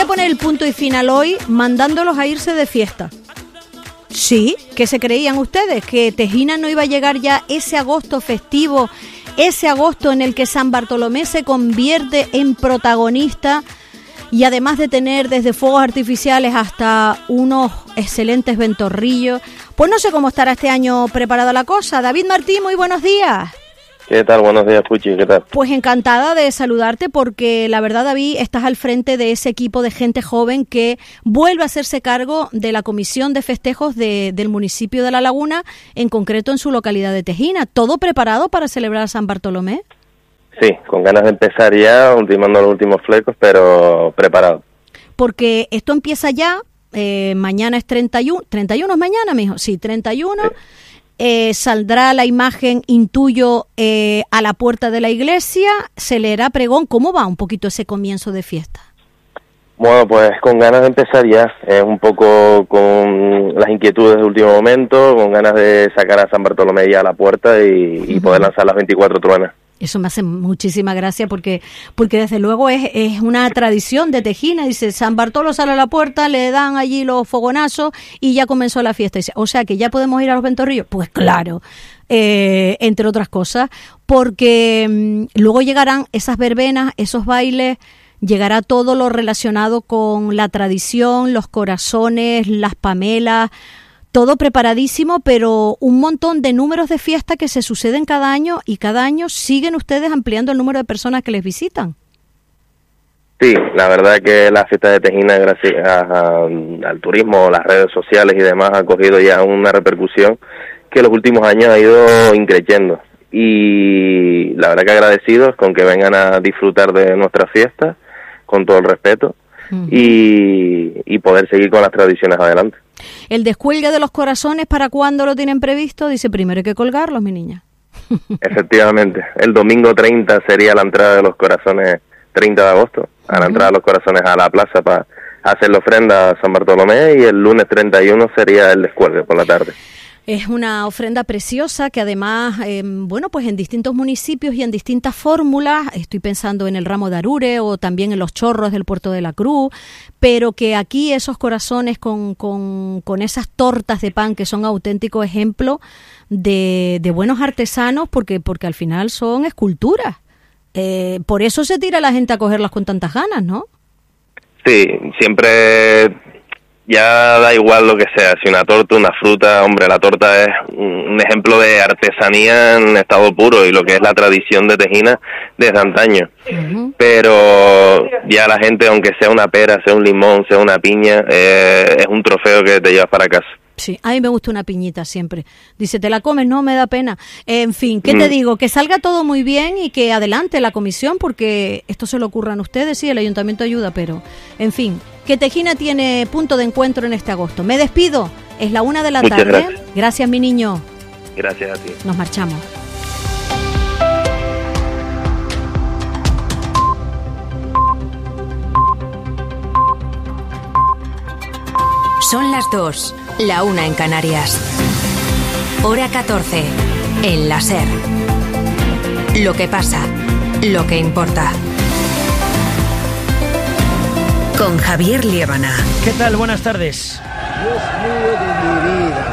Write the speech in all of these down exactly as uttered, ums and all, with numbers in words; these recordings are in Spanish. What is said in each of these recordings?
poner el punto y final hoy mandándolos a irse de fiesta. Sí, ¿qué se creían ustedes? ¿Que Tejina no iba a llegar ya ese agosto festivo, ese agosto en el que San Bartolomé se convierte en protagonista y además de tener desde fuegos artificiales hasta unos excelentes ventorrillos? Pues no sé cómo estará este año preparada la cosa. David Martín, muy buenos días. ¿Qué tal? Buenos días, Puchi, ¿qué tal? Pues encantada de saludarte porque la verdad, David, estás al frente de ese equipo de gente joven que vuelve a hacerse cargo de la comisión de festejos de, del municipio de La Laguna, en concreto en su localidad de Tejina. ¿Todo preparado para celebrar San Bartolomé? Sí, con ganas de empezar ya, ultimando los últimos flecos, pero preparado. Porque esto empieza ya, eh, mañana es treinta y uno, ¿treinta y uno es mañana, mijo? Sí, treinta y uno. Sí. Eh, saldrá la imagen, intuyo, eh, a la puerta de la iglesia, se leerá pregón. ¿Cómo va un poquito ese comienzo de fiesta? Bueno, pues con ganas de empezar ya, eh, un poco con las inquietudes del último momento, con ganas de sacar a San Bartolomé ya a la puerta y, y poder lanzar las veinticuatro truenas. Eso me hace muchísima gracia porque porque desde luego es, es una tradición de Tejina. Dice, San Bartolo sale a la puerta, le dan allí los fogonazos y ya comenzó la fiesta. Dice, o sea que ya podemos ir a los ventorrillos. Pues claro, eh, entre otras cosas, porque mmm, luego llegarán esas verbenas, esos bailes, llegará todo lo relacionado con la tradición, los corazones, las pamelas, todo preparadísimo, pero un montón de números de fiesta que se suceden cada año y cada año siguen ustedes ampliando el número de personas que les visitan. Sí, la verdad que la fiesta de Tejina, gracias a, a, al turismo, las redes sociales y demás, ha cogido ya una repercusión que en los últimos años ha ido increciendo. Y la verdad que agradecidos con que vengan a disfrutar de nuestras fiestas, con todo el respeto, uh-huh. y, y poder seguir con las tradiciones adelante. El descuelgue de los corazones, ¿para cuándo lo tienen previsto? Dice, primero hay que colgarlos, mi niña. Efectivamente, el domingo treinta sería la entrada de los corazones, treinta de agosto, a la uh-huh. entrada de los corazones a la plaza para hacer la ofrenda a San Bartolomé, y el lunes treinta y uno sería el descuelgue por la tarde. Es una ofrenda preciosa que además, eh, bueno, pues en distintos municipios y en distintas fórmulas, estoy pensando en el ramo de Arure o también en los chorros del Puerto de la Cruz, pero que aquí esos corazones con, con, con esas tortas de pan que son auténticos ejemplos de, de buenos artesanos, porque, porque al final son esculturas. Eh, por eso se tira la gente a cogerlas con tantas ganas, ¿no? Sí, siempre... Ya da igual lo que sea, si una torta, una fruta, hombre, la torta es un ejemplo de artesanía en estado puro y lo que es la tradición de Tejina desde antaño. Uh-huh. Pero ya la gente, aunque sea una pera, sea un limón, sea una piña, eh, es un trofeo que te llevas para casa. Sí, a mí me gusta una piñita siempre. Dice, ¿te la comes? No, me da pena. Eh, en fin, ¿qué mm. te digo? Que salga todo muy bien y que adelante la comisión, porque esto se lo ocurran ustedes, sí, el ayuntamiento ayuda, pero, en fin, que Tejina tiene punto de encuentro en este agosto. Me despido, es la una de la Muchas tarde. Gracias. Gracias, mi niño. Gracias a ti. Nos marchamos. Son las dos, la una en Canarias. Hora catorce, en la SER. Lo que pasa, lo que importa. Con Javier Liébana. ¿Qué tal? Buenas tardes. Dios mío de mi vida.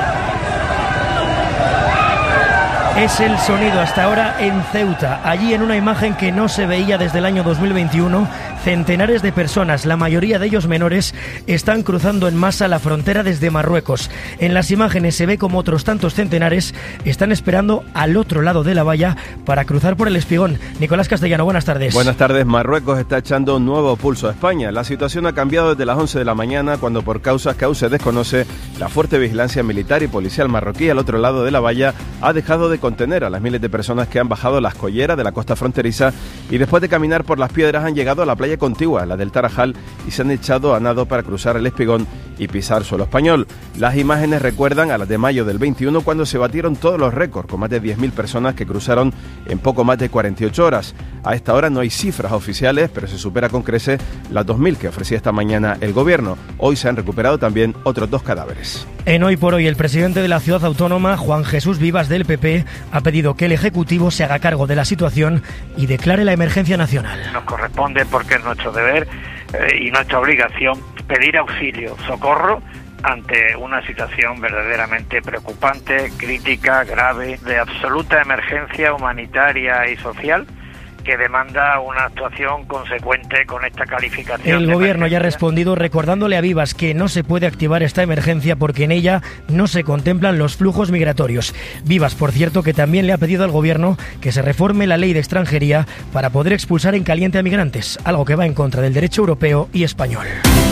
Es el sonido hasta ahora en Ceuta. Allí, en una imagen que no se veía desde el año dos mil veintiuno, centenares de personas, la mayoría de ellos menores, están cruzando en masa la frontera desde Marruecos. En las imágenes se ve como otros tantos centenares están esperando al otro lado de la valla para cruzar por el Espigón. Nicolás Castellano, buenas tardes. Buenas tardes. Marruecos está echando un nuevo pulso a España. La situación ha cambiado desde las once de la mañana, cuando por causas que aún se desconoce, la fuerte vigilancia militar y policial marroquí al otro lado de la valla ha dejado de contener a las miles de personas que han bajado las colleras de la costa fronteriza y después de caminar por las piedras han llegado a la playa contigua, la del Tarajal, y se han echado a nado para cruzar el Espigón y pisar suelo español. Las imágenes recuerdan a las de mayo del veintiuno, cuando se batieron todos los récords, con más de diez mil personas que cruzaron en poco más de cuarenta y ocho horas. A esta hora no hay cifras oficiales, pero se supera con creces las dos mil que ofrecía esta mañana el gobierno. Hoy se han recuperado también otros dos cadáveres. En Hoy por Hoy, el presidente de la ciudad autónoma, Juan Jesús Vivas, del P P, ha pedido que el Ejecutivo se haga cargo de la situación y declare la emergencia nacional. Nos corresponde, porque es nuestro deber eh, y nuestra obligación, pedir auxilio, socorro, ante una situación verdaderamente preocupante, crítica, grave, de absoluta emergencia humanitaria y social, que demanda una actuación consecuente con esta calificación. El gobierno ya ha respondido recordándole a Vivas que no se puede activar esta emergencia porque en ella no se contemplan los flujos migratorios. Vivas, por cierto, que también le ha pedido al gobierno que se reforme la ley de extranjería para poder expulsar en caliente a migrantes, algo que va en contra del derecho europeo y español.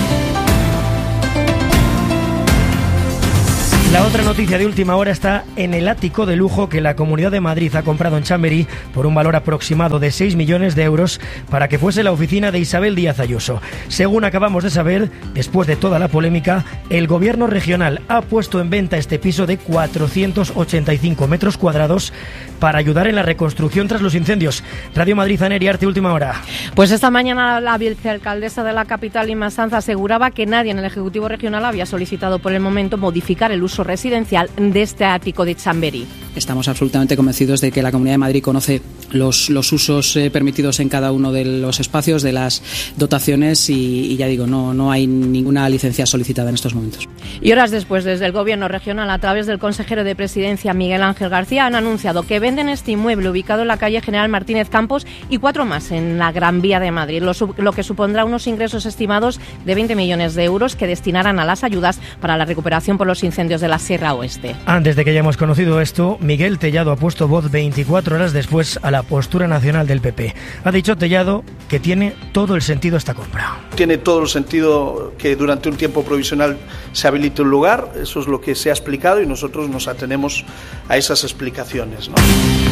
La otra noticia de última hora está en el ático de lujo que la Comunidad de Madrid ha comprado en Chamberí por un valor aproximado de seis millones de euros para que fuese la oficina de Isabel Díaz Ayuso. Según acabamos de saber, después de toda la polémica, el gobierno regional ha puesto en venta este piso de cuatrocientos ochenta y cinco metros cuadrados para ayudar en la reconstrucción tras los incendios. Radio Madrid, Aner y Arte, última hora. Pues esta mañana la vicealcaldesa de la capital, Inma Sanz, aseguraba que nadie en el Ejecutivo Regional había solicitado por el momento modificar el uso residencial de este ático de Chamberí. Estamos absolutamente convencidos de que la Comunidad de Madrid conoce los, los usos eh, permitidos en cada uno de los espacios, de las dotaciones y, y ya digo, no, no hay ninguna licencia solicitada en estos momentos. Y horas después, desde el Gobierno regional, a través del consejero de Presidencia, Miguel Ángel García, han anunciado que venden este inmueble ubicado en la calle General Martínez Campos y cuatro más en la Gran Vía de Madrid, lo, lo que supondrá unos ingresos estimados de veinte millones de euros que destinarán a las ayudas para la recuperación por los incendios de la Sierra Oeste. Antes de que hayamos conocido esto, Miguel Tellado ha puesto voz veinticuatro horas después a la postura nacional del P P. Ha dicho Tellado que tiene todo el sentido esta compra. Tiene todo el sentido que durante un tiempo provisional se habilite un lugar, eso es lo que se ha explicado y nosotros nos atenemos a esas explicaciones, ¿no?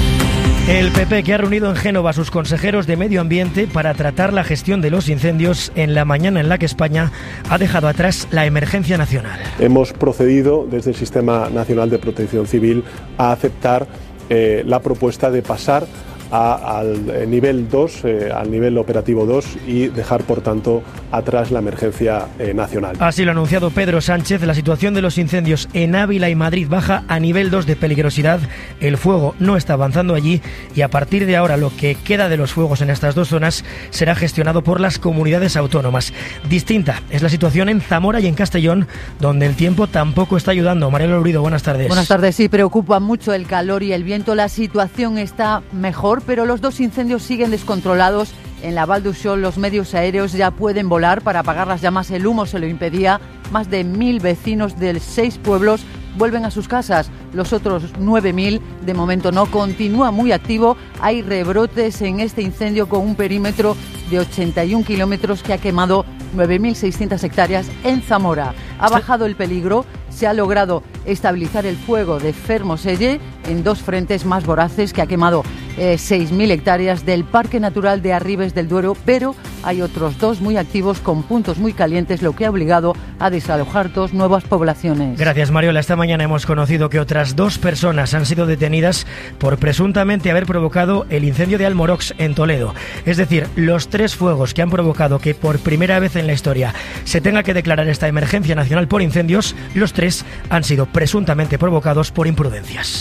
El P P, que ha reunido en Génova a sus consejeros de Medio Ambiente para tratar la gestión de los incendios en la mañana en la que España ha dejado atrás la emergencia nacional. Hemos procedido desde el Sistema Nacional de Protección Civil a aceptar eh, la propuesta de pasar A, al nivel dos, eh, al nivel operativo dos y dejar, por tanto, atrás la emergencia eh, nacional. Así lo ha anunciado Pedro Sánchez. La situación de los incendios en Ávila y Madrid baja a nivel dos de peligrosidad. El fuego no está avanzando allí y a partir de ahora lo que queda de los fuegos en estas dos zonas será gestionado por las comunidades autónomas. Distinta es la situación en Zamora y en Castellón, donde el tiempo tampoco está ayudando. Mariela Lurido, buenas tardes. Buenas tardes. Sí, preocupa mucho el calor y el viento. La situación está mejor, pero los dos incendios siguen descontrolados. En la Val d'Uixó los medios aéreos ya pueden volar para apagar las llamas. El humo se lo impedía. Más de mil vecinos de seis pueblos vuelven a sus casas. Los otros nueve mil de momento no. Continúa muy activo. Hay rebrotes en este incendio con un perímetro de ochenta y un kilómetros que ha quemado nueve mil seiscientas hectáreas en Zamora. Ha bajado el peligro. Se ha logrado estabilizar el fuego de Fermoselle en dos frentes más voraces que ha quemado eh, seis mil hectáreas del Parque Natural de Arribes del Duero, pero hay otros dos muy activos con puntos muy calientes, lo que ha obligado a desalojar dos nuevas poblaciones. Gracias, Mariola. Esta mañana hemos conocido que otras dos personas han sido detenidas por presuntamente haber provocado el incendio de Almorox en Toledo. Es decir, los tres fuegos que han provocado que por primera vez en la historia se tenga que declarar esta emergencia nacional por incendios, los tres han sido presuntamente provocados por imprudencias.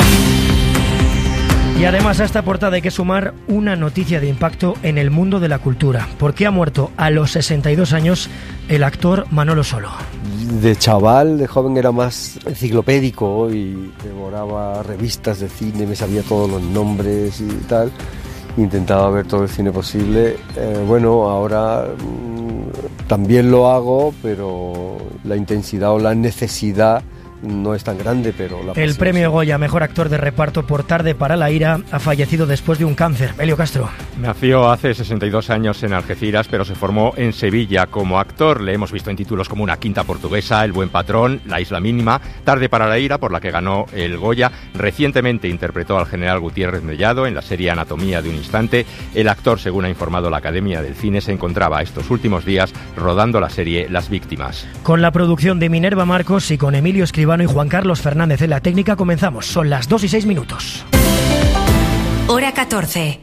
Y además a esta portada hay que sumar una noticia de impacto en el mundo de la cultura, porque ha muerto a los sesenta y dos años el actor Manolo Solo. De chaval, de joven era más enciclopédico y devoraba revistas de cine, me sabía todos los nombres y tal. Intentaba ver todo el cine posible. Eh, bueno, ahora mmm, también lo hago, pero la intensidad o la necesidad no es tan grande, pero la El premio Goya, mejor actor de reparto por Tarde para la ira, ha fallecido después de un cáncer. Elio Castro. Nació hace sesenta y dos años en Algeciras, pero se formó en Sevilla como actor. Le hemos visto en títulos como Una quinta portuguesa, El buen patrón, La isla mínima, Tarde para la ira, por la que ganó el Goya. Recientemente interpretó al general Gutiérrez Mellado en la serie Anatomía de un instante. El actor, según ha informado la Academia del Cine, se encontraba estos últimos días rodando la serie Las víctimas. Con la producción de Minerva Marcos y con Emilio Escribano y Juan Carlos Fernández en la técnica comenzamos. Son las dos y seis minutos. Hora catorce.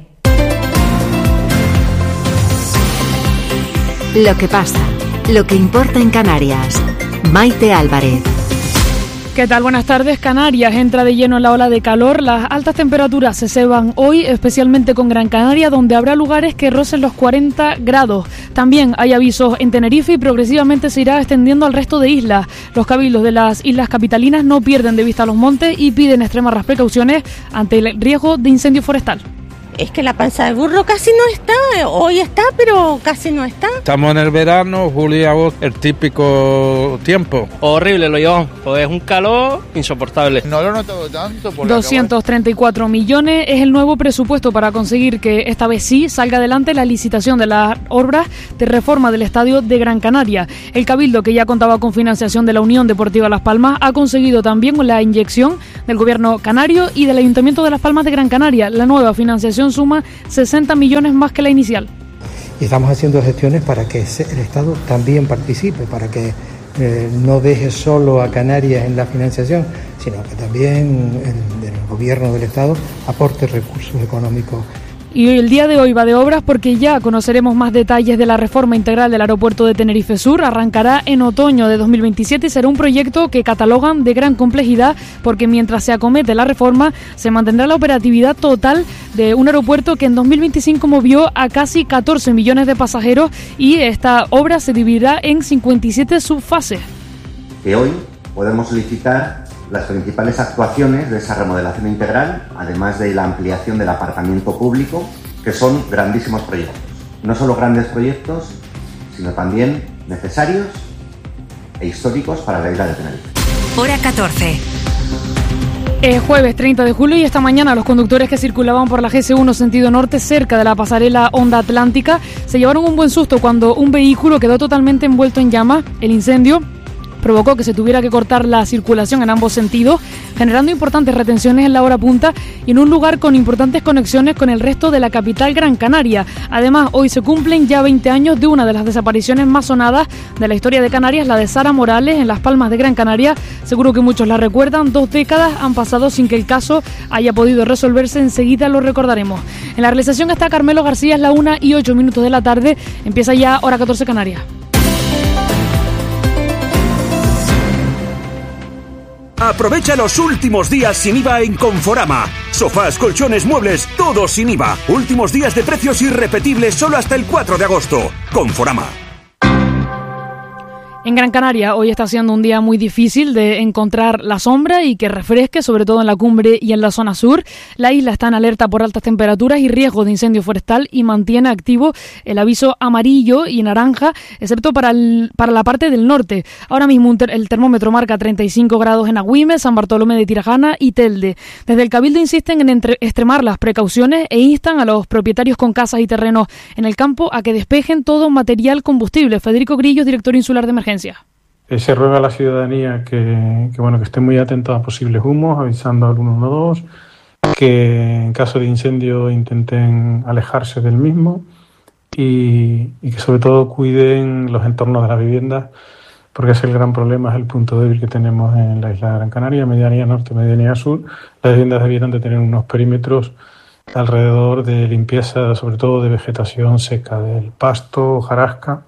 Lo que pasa, lo que importa en Canarias. Maite Álvarez. ¿Qué tal? Buenas tardes. Canarias entra de lleno en la ola de calor. Las altas temperaturas se ceban hoy, especialmente con Gran Canaria, donde habrá lugares que rocen los cuarenta grados. También hay avisos en Tenerife y progresivamente se irá extendiendo al resto de islas. Los cabildos de las islas capitalinas no pierden de vista los montes y piden extremas precauciones ante el riesgo de incendio forestal. Es que la panza de burro casi no está, hoy está, pero casi no está. Estamos en el verano, julio y agosto, el típico tiempo. Horrible lo llevamos, pues es un calor insoportable. No lo noto tanto. Por doscientos treinta y cuatro millones es el nuevo presupuesto para conseguir que esta vez sí salga adelante la licitación de las obras de reforma del estadio de Gran Canaria. El Cabildo, que ya contaba con financiación de la Unión Deportiva Las Palmas, ha conseguido también la inyección del gobierno canario y del Ayuntamiento de Las Palmas de Gran Canaria. La nueva financiación suma sesenta millones más que la inicial. Y estamos haciendo gestiones para que el Estado también participe, para que eh, no deje solo a Canarias en la financiación, sino que también el, el gobierno del Estado aporte recursos económicos. Y hoy, el día de hoy va de obras porque ya conoceremos más detalles de la reforma integral del aeropuerto de Tenerife Sur. Arrancará en otoño de dos mil veintisiete y será un proyecto que catalogan de gran complejidad porque mientras se acomete la reforma se mantendrá la operatividad total de un aeropuerto que en dos mil veinticinco movió a casi catorce millones de pasajeros y esta obra se dividirá en cincuenta y siete subfases. Que hoy podemos licitar las principales actuaciones de esa remodelación integral, además de la ampliación del aparcamiento público, que son grandísimos proyectos. No solo grandes proyectos, sino también necesarios e históricos para la isla de Tenerife. Hora catorce. Es jueves treinta de julio y esta mañana los conductores que circulaban por la G C uno sentido norte cerca de la pasarela Onda Atlántica se llevaron un buen susto cuando un vehículo quedó totalmente envuelto en llamas. El incendio provocó que se tuviera que cortar la circulación en ambos sentidos, generando importantes retenciones en la hora punta y en un lugar con importantes conexiones con el resto de la capital Gran Canaria. Además, hoy se cumplen ya veinte años de una de las desapariciones más sonadas de la historia de Canarias, la de Sara Morales en Las Palmas de Gran Canaria. Seguro que muchos la recuerdan, dos décadas han pasado sin que el caso haya podido resolverse, enseguida lo recordaremos. En la realización está Carmelo García, es la una y ocho minutos de la tarde, empieza ya Hora catorce Canarias. Aprovecha los últimos días sin I V A en Conforama. Sofás, colchones, muebles, todo sin I V A. Últimos días de precios irrepetibles solo hasta el cuatro de agosto. Conforama. En Gran Canaria hoy está siendo un día muy difícil de encontrar la sombra y que refresque, sobre todo en la cumbre y en la zona sur. La isla está en alerta por altas temperaturas y riesgo de incendio forestal y mantiene activo el aviso amarillo y naranja, excepto para, el, para la parte del norte. Ahora mismo un ter, el termómetro marca treinta y cinco grados en Agüime, San Bartolomé de Tirajana y Telde. Desde el Cabildo insisten en entre, extremar las precauciones e instan a los propietarios con casas y terrenos en el campo a que despejen todo material combustible. Federico Grillo, director insular de emergencia. Se ruega a la ciudadanía que, que, bueno, que esté muy atenta a posibles humos, avisando al ciento doce, que en caso de incendio intenten alejarse del mismo y, y que sobre todo cuiden los entornos de las viviendas, porque es el gran problema, es el punto débil que tenemos en la isla de Gran Canaria, medianía norte, medianía sur. Las viviendas debieran de tener unos perímetros alrededor de limpieza, sobre todo de vegetación seca, del pasto, hojarasca.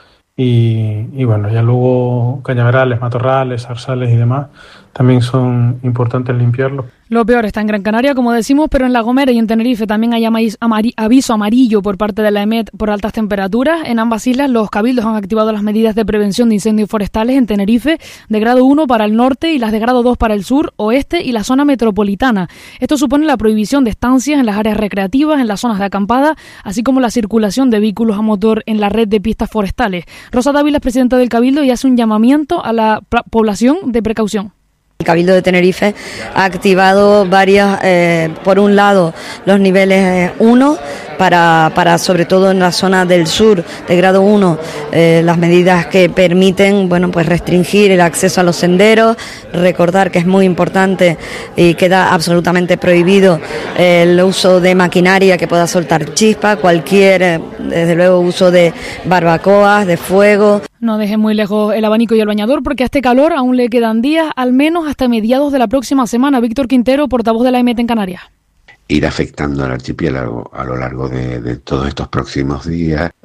Y, y bueno, ya luego cañaverales, matorrales, zarzales y demás también son importantes limpiarlos. Lo peor está en Gran Canaria, como decimos, pero en La Gomera y en Tenerife también hay amari- aviso amarillo por parte de la E M E T por altas temperaturas. En ambas islas los cabildos han activado las medidas de prevención de incendios forestales en Tenerife de grado uno para el norte y las de grado dos para el sur, oeste y la zona metropolitana. Esto supone la prohibición de estancias en las áreas recreativas, en las zonas de acampada, así como la circulación de vehículos a motor en la red de pistas forestales. Rosa Dávila es presidenta del Cabildo y hace un llamamiento a la población de precaución. El Cabildo de Tenerife ha activado varias, eh, por un lado, los niveles uno, para, para sobre todo en la zona del sur de grado uno, eh, las medidas que permiten, bueno, pues restringir el acceso a los senderos, recordar que es muy importante y queda absolutamente prohibido el uso de maquinaria que pueda soltar chispa, cualquier, desde luego, uso de barbacoas, de fuego. No dejen muy lejos el abanico y el bañador porque a este calor aún le quedan días, al menos hasta mediados de la próxima semana. Víctor Quintero, portavoz de la E M E T en Canarias. Ir afectando al archipiélago a lo largo de, de todos estos próximos días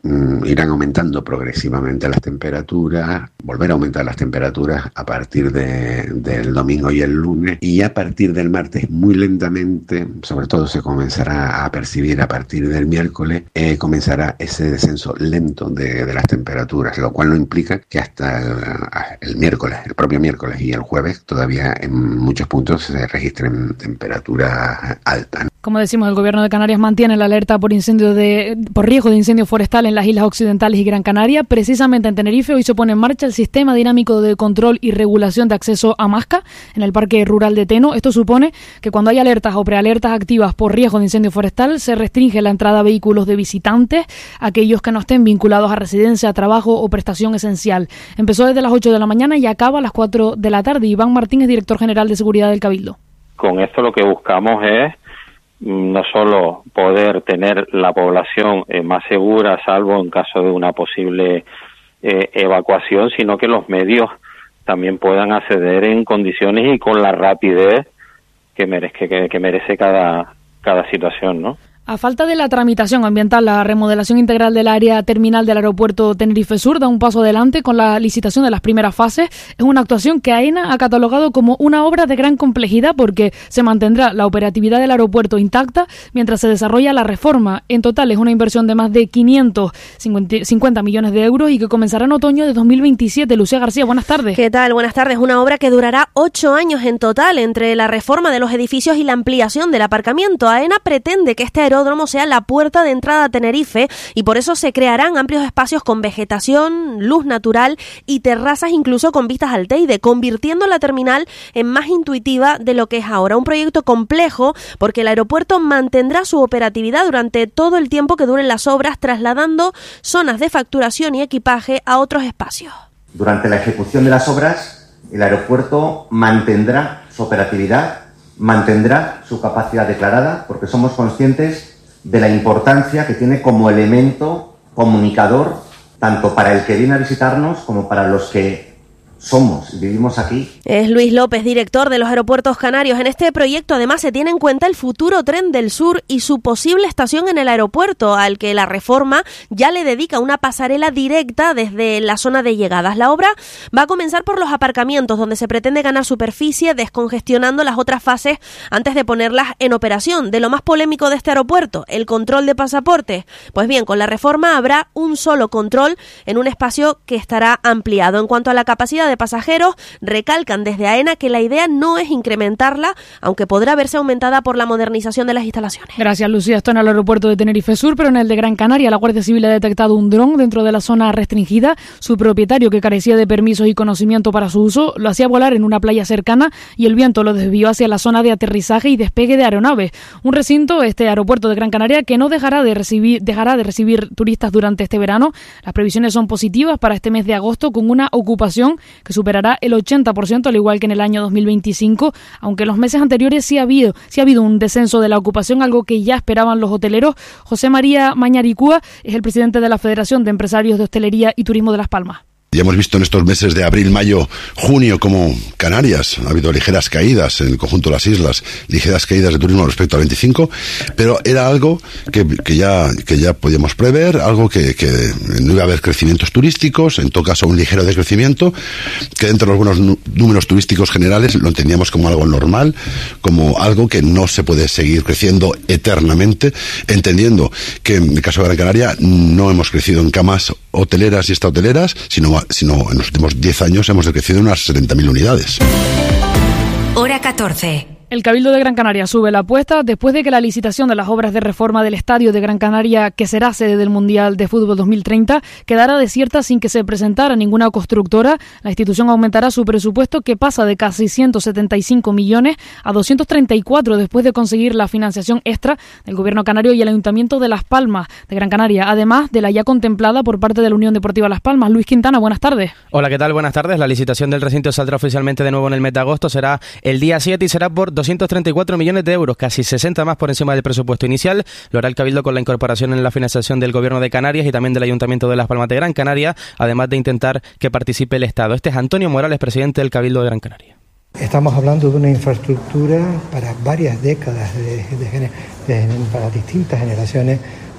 mm, irán aumentando progresivamente las temperaturas, volver a aumentar las temperaturas a partir de, del domingo y el lunes, y a partir del martes muy lentamente, sobre todo se comenzará a percibir a partir del miércoles, eh, comenzará ese descenso lento de, de las temperaturas, lo cual no implica que hasta el, el miércoles, el propio miércoles y el jueves todavía en muchos puntos se registren temperaturas altas. Como decimos, el Gobierno de Canarias mantiene la alerta por incendio de, por riesgo de incendio forestal en las Islas Occidentales y Gran Canaria. Precisamente en Tenerife hoy se pone en marcha el Sistema Dinámico de Control y Regulación de Acceso a Masca en el Parque Rural de Teno. Esto supone que cuando hay alertas o prealertas activas por riesgo de incendio forestal, se restringe la entrada a vehículos de visitantes, aquellos que no estén vinculados a residencia, trabajo o prestación esencial. Empezó desde las ocho de la mañana y acaba a las cuatro de la tarde. Iván Martín es director general de Seguridad del Cabildo. Con esto lo que buscamos es no solo poder tener la población eh, más segura, salvo en caso de una posible eh, evacuación, sino que los medios también puedan acceder en condiciones y con la rapidez que merece, que, que merece cada, cada situación, ¿no? A falta de la tramitación ambiental, la remodelación integral del área terminal del aeropuerto Tenerife Sur da un paso adelante con la licitación de las primeras fases. Es una actuación que AENA ha catalogado como una obra de gran complejidad porque se mantendrá la operatividad del aeropuerto intacta mientras se desarrolla la reforma. En total es una inversión de más de quinientos cincuenta millones de euros y que comenzará en otoño de dos mil veintisiete. Lucía García, buenas tardes. ¿Qué tal? Buenas tardes. Una obra que durará ocho años en total entre la reforma de los edificios y la ampliación del aparcamiento. AENA pretende que este aeropuerto sea la puerta de entrada a Tenerife y por eso se crearán amplios espacios con vegetación, luz natural y terrazas incluso con vistas al Teide, convirtiendo la terminal en más intuitiva de lo que es ahora. Un proyecto complejo porque el aeropuerto mantendrá su operatividad durante todo el tiempo que duren las obras, trasladando zonas de facturación y equipaje a otros espacios. Durante la ejecución de las obras, el aeropuerto mantendrá su operatividad, mantendrá su capacidad declarada, porque somos conscientes de la importancia que tiene como elemento comunicador, tanto para el que viene a visitarnos como para los que somos y vivimos aquí. Es Luis López, director de los Aeropuertos Canarios. En este proyecto además se tiene en cuenta el futuro tren del sur y su posible estación en el aeropuerto, al que la reforma ya le dedica una pasarela directa desde la zona de llegadas. La obra va a comenzar por los aparcamientos, donde se pretende ganar superficie, descongestionando las otras fases antes de ponerlas en operación. De lo más polémico de este aeropuerto, el control de pasaportes. Pues bien, con la reforma habrá un solo control en un espacio que estará ampliado. En cuanto a la capacidad de pasajeros, recalcan desde AENA que la idea no es incrementarla, aunque podrá verse aumentada por la modernización de las instalaciones. Gracias, Lucía. Esto en el aeropuerto de Tenerife Sur, pero en el de Gran Canaria la Guardia Civil ha detectado un dron dentro de la zona restringida. Su propietario, que carecía de permisos y conocimiento para su uso, lo hacía volar en una playa cercana y el viento lo desvió hacia la zona de aterrizaje y despegue de aeronaves. Un recinto, este aeropuerto de Gran Canaria, que no dejará de recibir, dejará de recibir turistas durante este verano. Las previsiones son positivas para este mes de agosto, con una ocupación que superará el ochenta por ciento, al igual que en el año dos mil veinticinco, aunque en los meses anteriores sí ha habido, sí ha habido un descenso de la ocupación, algo que ya esperaban los hoteleros. José María Mañaricúa es el presidente de la Federación de Empresarios de Hostelería y Turismo de Las Palmas. Ya hemos visto en estos meses de abril, mayo, junio, como Canarias ha habido ligeras caídas en el conjunto de las islas, ligeras caídas de turismo respecto al veinticinco, pero era algo que, que ya que ya podíamos prever, algo que, que no iba a haber crecimientos turísticos, en todo caso un ligero decrecimiento, que dentro de algunos números turísticos generales lo entendíamos como algo normal, como algo que no se puede seguir creciendo eternamente, entendiendo que en el caso de Gran Canaria no hemos crecido en camas hoteleras y extrahoteleras, sino sino en los últimos diez años hemos decrecido unas setenta mil unidades. Hora catorce. El Cabildo de Gran Canaria sube la apuesta después de que la licitación de las obras de reforma del Estadio de Gran Canaria, que será sede del Mundial de Fútbol dos mil treinta, quedara desierta sin que se presentara ninguna constructora. La institución aumentará su presupuesto, que pasa de casi ciento setenta y cinco millones a doscientos treinta y cuatro después de conseguir la financiación extra del Gobierno canario y el Ayuntamiento de Las Palmas de Gran Canaria, además de la ya contemplada por parte de la Unión Deportiva Las Palmas. Luis Quintana, buenas tardes. Hola, ¿qué tal? Buenas tardes. La licitación del recinto saldrá oficialmente de nuevo en el mes de agosto. Será el día siete y será por doscientos treinta y cuatro millones de euros, casi sesenta más por encima del presupuesto inicial. Lo hará el Cabildo con la incorporación en la financiación del Gobierno de Canarias y también del Ayuntamiento de Las Palmas de Gran Canaria, además de intentar que participe el Estado. Este es Antonio Morales, presidente del Cabildo de Gran Canaria. Estamos hablando de una infraestructura para varias décadas, de, de, de, de, para distintas generaciones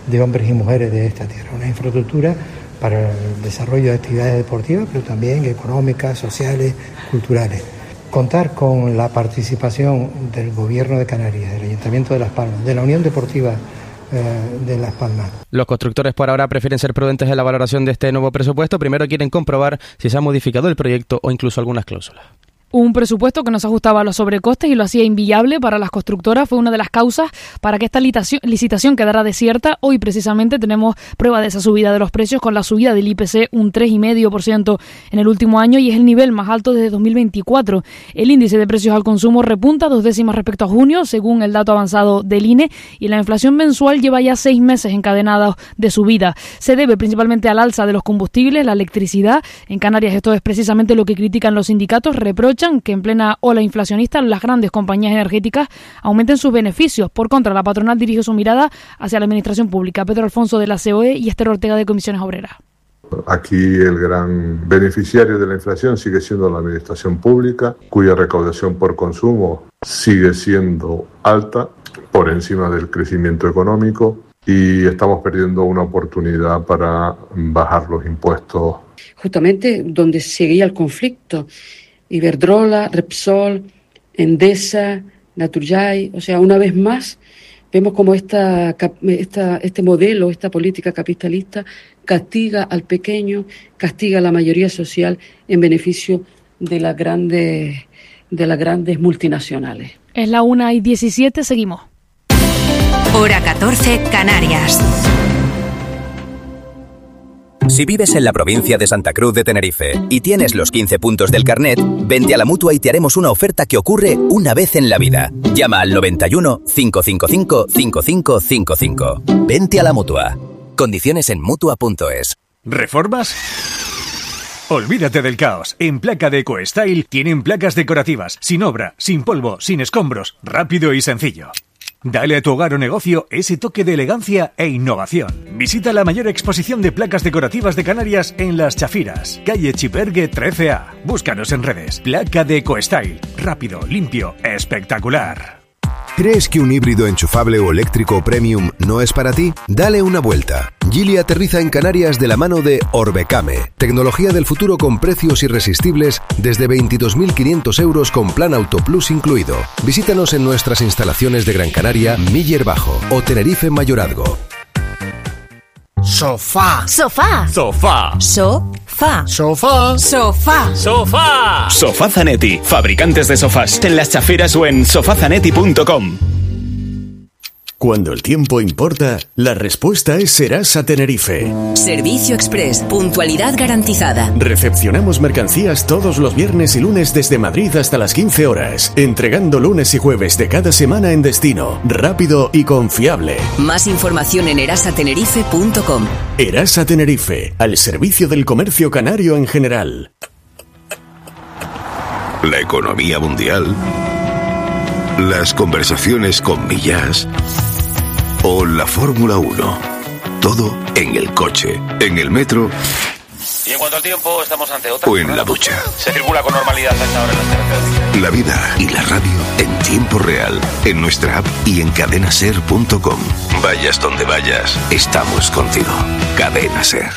de hombres y mujeres de esta tierra. Una infraestructura para el desarrollo de actividades deportivas, pero también económicas, sociales, culturales. Contar con la participación del Gobierno de Canarias, del Ayuntamiento de Las Palmas, de la Unión Deportiva de Las Palmas. Los constructores por ahora prefieren ser prudentes en la valoración de este nuevo presupuesto. Primero quieren comprobar si se ha modificado el proyecto o incluso algunas cláusulas. Un presupuesto que no se ajustaba a los sobrecostes y lo hacía inviable para las constructoras fue una de las causas para que esta licitación quedara desierta. Hoy precisamente tenemos prueba de esa subida de los precios con la subida del I P C, un tres coma cinco por ciento en el último año, y es el nivel más alto desde dos mil veinticuatro. El índice de precios al consumo repunta dos décimas respecto a junio, según el dato avanzado del I N E, y la inflación mensual lleva ya seis meses encadenados de subida. Se debe principalmente al alza de los combustibles, la electricidad. En Canarias esto es precisamente lo que critican los sindicatos, reprochan que en plena ola inflacionista las grandes compañías energéticas aumenten sus beneficios. Por contra, la patronal dirige su mirada hacia la administración pública. Pedro Alfonso de la C O E y Esther Ortega de Comisiones Obreras. Aquí el gran beneficiario de la inflación sigue siendo la administración pública, cuya recaudación por consumo sigue siendo alta, por encima del crecimiento económico, y estamos perdiendo una oportunidad para bajar los impuestos. Justamente donde seguía el conflicto. Iberdrola, Repsol, Endesa, Naturgy, o sea, una vez más vemos como esta, esta, este modelo, esta política capitalista castiga al pequeño, castiga a la mayoría social en beneficio de las grandes, de las grandes multinacionales. Es la una y diecisiete, seguimos. Hora catorce, Canarias. Si vives en la provincia de Santa Cruz de Tenerife y tienes los quince puntos del carnet, vente a la Mutua y te haremos una oferta que ocurre una vez en la vida. Llama al noventa y uno, cinco cinco cinco, cinco cinco cinco cinco. Vente a la Mutua. Condiciones en Mutua punto es. ¿Reformas? Olvídate del caos. En Placa de EcoStyle tienen placas decorativas, sin obra, sin polvo, sin escombros, rápido y sencillo. Dale a tu hogar o negocio ese toque de elegancia e innovación. Visita la mayor exposición de placas decorativas de Canarias en Las Chafiras, calle Chipergue trece A. Búscanos en redes. Placa de EcoStyle. Rápido, limpio, espectacular. ¿Crees que un híbrido enchufable o eléctrico premium no es para ti? Dale una vuelta. Geely aterriza en Canarias de la mano de Orbecame. Tecnología del futuro con precios irresistibles desde veintidós mil quinientos euros con plan Auto Plus incluido. Visítanos en nuestras instalaciones de Gran Canaria, Miller Bajo o Tenerife Mayorazgo. Sofá. Sofá. Sofá. Sofá. Sofá. Sofá. Sofá. Sofá Zanetti, fabricantes de sofás, en Las Chafiras o en sofá zanetti punto com. Cuando el tiempo importa, la respuesta es Serasa Tenerife. Servicio Express, puntualidad garantizada. Recepcionamos mercancías todos los viernes y lunes desde Madrid hasta las quince horas, entregando lunes y jueves de cada semana en destino, rápido y confiable. Más información en erasa tenerife punto com. Erasa Tenerife, al servicio del comercio canario en general. La economía mundial, las conversaciones con Millás o la Fórmula uno. Todo en el coche, en el metro. Y en cuanto al tiempo, estamos ante otra. O en la ducha. Se circula con normalidad a esta hora en las carreteras. La vida y la radio en tiempo real, en nuestra app y en cadena ser punto com. Vayas donde vayas, estamos contigo. Cadena Ser.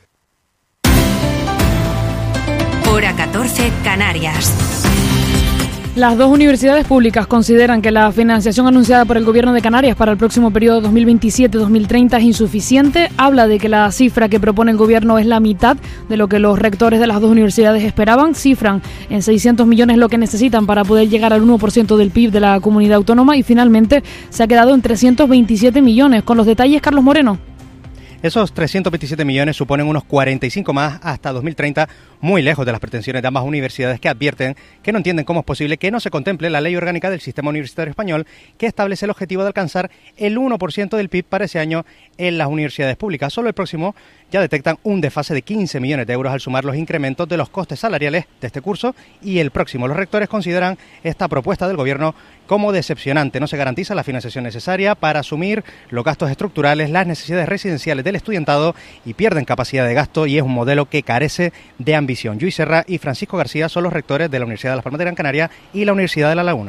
Hora catorce, Canarias. Las dos universidades públicas consideran que la financiación anunciada por el Gobierno de Canarias para el próximo periodo dos mil veintisiete dos mil treinta es insuficiente. Habla de que la cifra que propone el Gobierno es la mitad de lo que los rectores de las dos universidades esperaban. Cifran en seiscientos millones lo que necesitan para poder llegar al uno por ciento del P I B de la comunidad autónoma y finalmente se ha quedado en trescientos veintisiete millones. Con los detalles, Carlos Moreno. Esos trescientos veintisiete millones suponen unos cuarenta y cinco más hasta dos mil treinta, muy lejos de las pretensiones de ambas universidades, que advierten que no entienden cómo es posible que no se contemple la ley orgánica del sistema universitario español, que establece el objetivo de alcanzar el uno por ciento del P I B para ese año en las universidades públicas. Solo el próximo ya detectan un desfase de quince millones de euros al sumar los incrementos de los costes salariales de este curso y el próximo. Los rectores consideran esta propuesta del Gobierno como decepcionante. No se garantiza la financiación necesaria para asumir los gastos estructurales, las necesidades residenciales del estudiantado y pierden capacidad de gasto, y es un modelo que carece de ambición. Lluís Serra y Francisco García son los rectores de la Universidad de Las Palmas de Gran Canaria y la Universidad de La Laguna.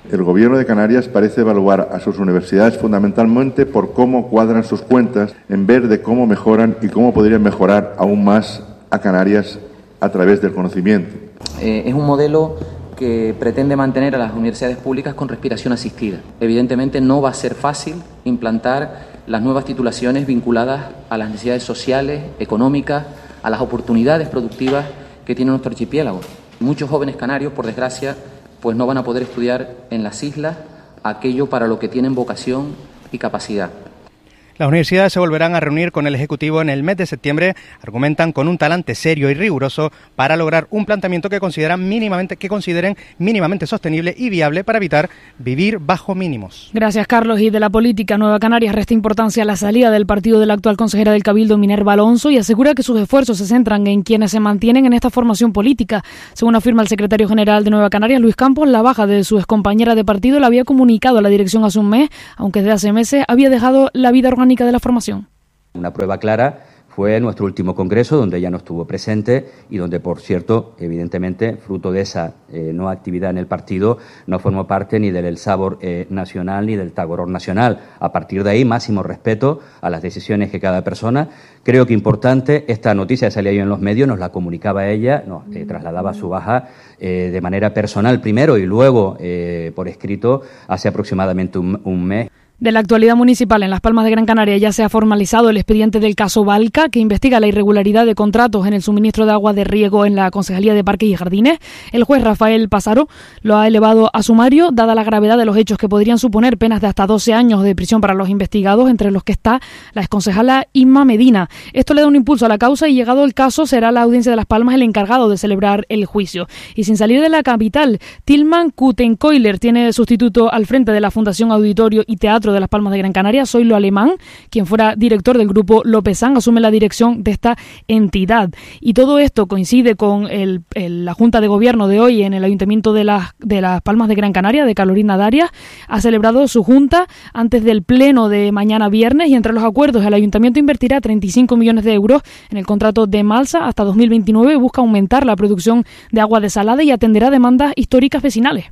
El Gobierno de Canarias parece evaluar a sus universidades fundamentalmente por cómo cuadran sus cuentas, en vez de cómo mejoran y cómo podrían mejorar aún más a Canarias a través del conocimiento. Eh, es un modelo que pretende mantener a las universidades públicas con respiración asistida. Evidentemente no va a ser fácil implantar las nuevas titulaciones vinculadas a las necesidades sociales, económicas, a las oportunidades productivas que tiene nuestro archipiélago. Muchos jóvenes canarios, por desgracia, pues no van a poder estudiar en las islas aquello para lo que tienen vocación y capacidad. Las universidades se volverán a reunir con el Ejecutivo en el mes de septiembre, argumentan con un talante serio y riguroso para lograr un planteamiento que consideran mínimamente, que consideren mínimamente sostenible y viable para evitar vivir bajo mínimos. Gracias, Carlos. Y de la política, Nueva Canarias resta importancia a la salida del partido de la actual consejera del Cabildo, Minerva Alonso, y asegura que sus esfuerzos se centran en quienes se mantienen en esta formación política. Según afirma el secretario general de Nueva Canarias, Luis Campos, la baja de su excompañera de partido la había comunicado a la dirección hace un mes, aunque desde hace meses había dejado la vida orgánica de la formación. Una prueba clara fue nuestro último congreso, donde ella no estuvo presente y donde, por cierto, evidentemente, fruto de esa eh, no actividad en el partido, no formó parte ni del Sabor eh, Nacional ni del Tagoror Nacional. A partir de ahí, máximo respeto a las decisiones que cada persona. Creo que importante, esta noticia salía yo en los medios, nos la comunicaba ella, nos eh, trasladaba su baja eh, de manera personal primero y luego eh, por escrito hace aproximadamente un, un mes. De la actualidad municipal en Las Palmas de Gran Canaria ya se ha formalizado el expediente del caso Balca, que investiga la irregularidad de contratos en el suministro de agua de riego en la Concejalía de Parques y Jardines. El juez Rafael Pasaro lo ha elevado a sumario, dada la gravedad de los hechos que podrían suponer penas de hasta doce años de prisión para los investigados, entre los que está la exconcejala Inma Medina. Esto le da un impulso a la causa y, llegado el caso, será la Audiencia de Las Palmas el encargado de celebrar el juicio. Y sin salir de la capital, Tilman Kutenkoiler tiene sustituto al frente de la Fundación Auditorio y Teatro de Las Palmas de Gran Canaria. Zoilo Alemán, quien fuera director del grupo Lopezán, asume la dirección de esta entidad. Y todo esto coincide con el, el, la Junta de Gobierno de hoy en el Ayuntamiento de las, de Las Palmas de Gran Canaria, de Carolina Darias. Ha celebrado su junta antes del pleno de mañana viernes, y entre los acuerdos el Ayuntamiento invertirá treinta y cinco millones de euros en el contrato de Malsa hasta dos mil veintinueve. Busca aumentar la producción de agua desalada y atenderá demandas históricas vecinales.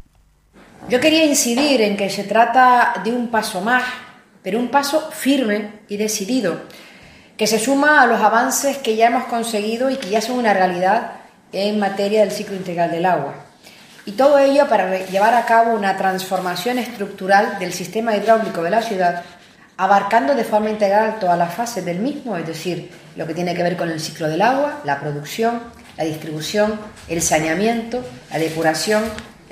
Yo quería incidir en que se trata de un paso más, pero un paso firme y decidido, que se suma a los avances que ya hemos conseguido y que ya son una realidad en materia del ciclo integral del agua. Y todo ello para llevar a cabo una transformación estructural del sistema hidráulico de la ciudad, abarcando de forma integral todas las fases del mismo, es decir, lo que tiene que ver con el ciclo del agua, la producción, la distribución, el saneamiento, la depuración.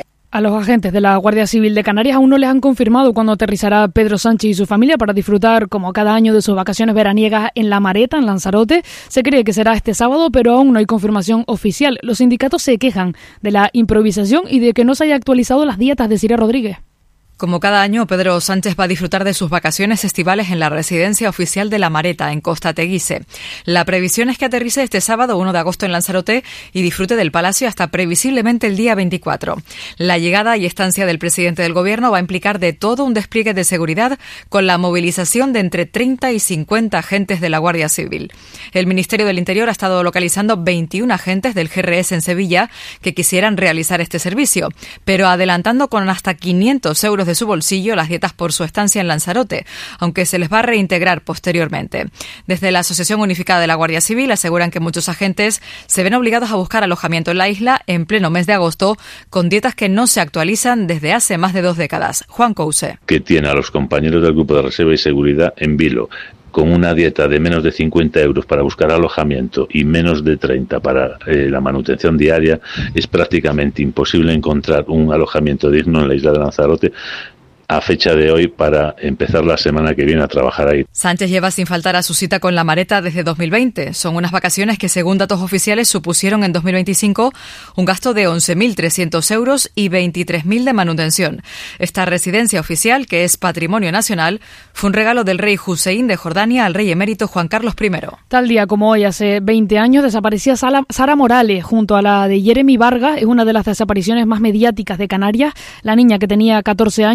A los agentes de la Guardia Civil de Canarias aún no les han confirmado cuándo aterrizará Pedro Sánchez y su familia para disfrutar, como cada año, de sus vacaciones veraniegas en La Mareta, en Lanzarote. Se cree que será este sábado, pero aún no hay confirmación oficial. Los sindicatos se quejan de la improvisación y de que no se haya actualizado las dietas de Siria Rodríguez. Como cada año, Pedro Sánchez va a disfrutar de sus vacaciones estivales en la residencia oficial de La Mareta, en Costa Teguise. La previsión es que aterrice este sábado uno de agosto en Lanzarote y disfrute del palacio hasta previsiblemente el día veinticuatro. La llegada y estancia del presidente del Gobierno va a implicar de todo un despliegue de seguridad, con la movilización de entre treinta y cincuenta agentes de la Guardia Civil. El Ministerio del Interior ha estado localizando veintiún agentes del G R S en Sevilla que quisieran realizar este servicio, pero adelantando con hasta quinientos euros de su bolsillo las dietas por su estancia en Lanzarote, aunque se les va a reintegrar posteriormente. Desde la Asociación Unificada de la Guardia Civil aseguran que muchos agentes se ven obligados a buscar alojamiento en la isla en pleno mes de agosto, con dietas que no se actualizan desde hace más de dos décadas. Juan Couse. Que tiene a los compañeros del Grupo de Reserva y Seguridad en vilo, con una dieta de menos de cincuenta euros para buscar alojamiento y menos de treinta para eh, la manutención diaria, es prácticamente imposible encontrar un alojamiento digno en la isla de Lanzarote a fecha de hoy para empezar la semana que viene a trabajar ahí. Sánchez lleva sin faltar a su cita con La Mareta desde dos mil veinte. Son unas vacaciones que, según datos oficiales, supusieron en dos mil veinticinco un gasto de once mil trescientos euros y veintitrés mil de manutención. Esta residencia oficial, que es patrimonio nacional, fue un regalo del rey Hussein de Jordania al rey emérito Juan Carlos primero. Tal día como hoy, hace veinte años, desaparecía Sara Morales junto a la de Jeremy Vargas. Es una de las desapariciones más mediáticas de Canarias. La niña, que tenía catorce años, salió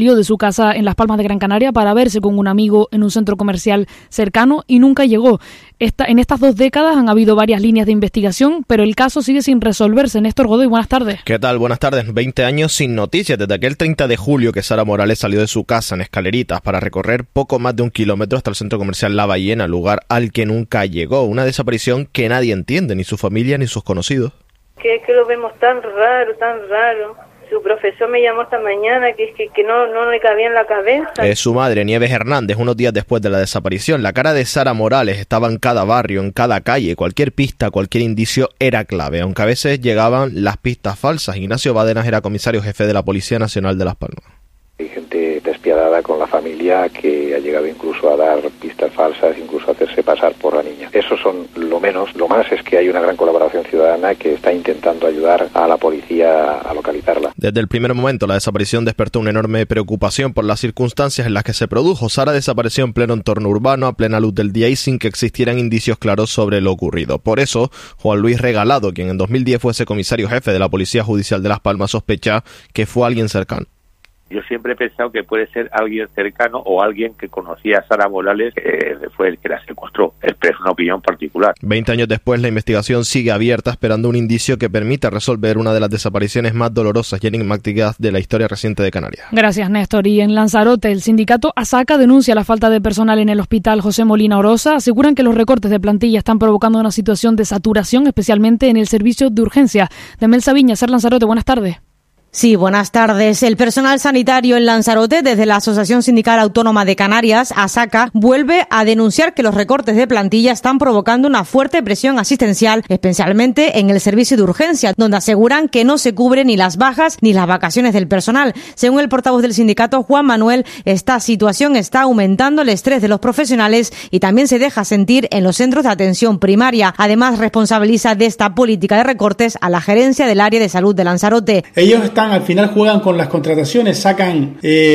salió de su casa en Las Palmas de Gran Canaria para verse con un amigo en un centro comercial cercano y nunca llegó. Esta, en estas dos décadas han habido varias líneas de investigación, pero el caso sigue sin resolverse. Néstor Godoy, buenas tardes. ¿Qué tal? Buenas tardes. veinte años sin noticias desde aquel treinta de julio que Sara Morales salió de su casa en Escaleritas para recorrer poco más de un kilómetro hasta el centro comercial La Ballena, lugar al que nunca llegó. Una desaparición que nadie entiende, ni su familia ni sus conocidos. Que, que lo vemos tan raro, tan raro. Su profesor me llamó esta mañana que, que, que no, no le cabía en la cabeza. Es su madre, Nieves Hernández, unos días después de la desaparición. La cara de Sara Morales estaba en cada barrio, en cada calle. Cualquier pista, cualquier indicio era clave, aunque a veces llegaban las pistas falsas. Ignacio Badenas era comisario jefe de la Policía Nacional de Las Palmas. Hay gente despiadada con la familia que ha llegado incluso a dar pistas falsas, incluso a hacerse pasar por la niña. Eso son lo menos. Lo más es que hay una gran colaboración ciudadana que está intentando ayudar a la policía a localizarla. Desde el primer momento, la desaparición despertó una enorme preocupación por las circunstancias en las que se produjo. Sara desapareció en pleno entorno urbano, a plena luz del día y sin que existieran indicios claros sobre lo ocurrido. Por eso, Juan Luis Regalado, quien en dos mil diez fuese comisario jefe de la Policía Judicial de Las Palmas, sospecha que fue alguien cercano. Yo siempre he pensado que puede ser alguien cercano o alguien que conocía a Sara Morales, que fue el que la secuestró. Es una opinión particular. Veinte años después, la investigación sigue abierta, esperando un indicio que permita resolver una de las desapariciones más dolorosas y enigmáticas de la historia reciente de Canarias. Gracias, Néstor. Y en Lanzarote, el sindicato ASACA denuncia la falta de personal en el hospital José Molina Orosa. Aseguran que los recortes de plantilla están provocando una situación de saturación, especialmente en el servicio de urgencia. Demel Sabiña, Ser Lanzarote, buenas tardes. Sí, buenas tardes. El personal sanitario en Lanzarote, desde la Asociación Sindical Autónoma de Canarias, ASACA, vuelve a denunciar que los recortes de plantilla están provocando una fuerte presión asistencial, especialmente en el servicio de urgencia, donde aseguran que no se cubren ni las bajas ni las vacaciones del personal. Según el portavoz del sindicato, Juan Manuel, esta situación está aumentando el estrés de los profesionales y también se deja sentir en los centros de atención primaria. Además, responsabiliza de esta política de recortes a la gerencia del área de salud de Lanzarote. Ellos están Al final juegan con las contrataciones, sacan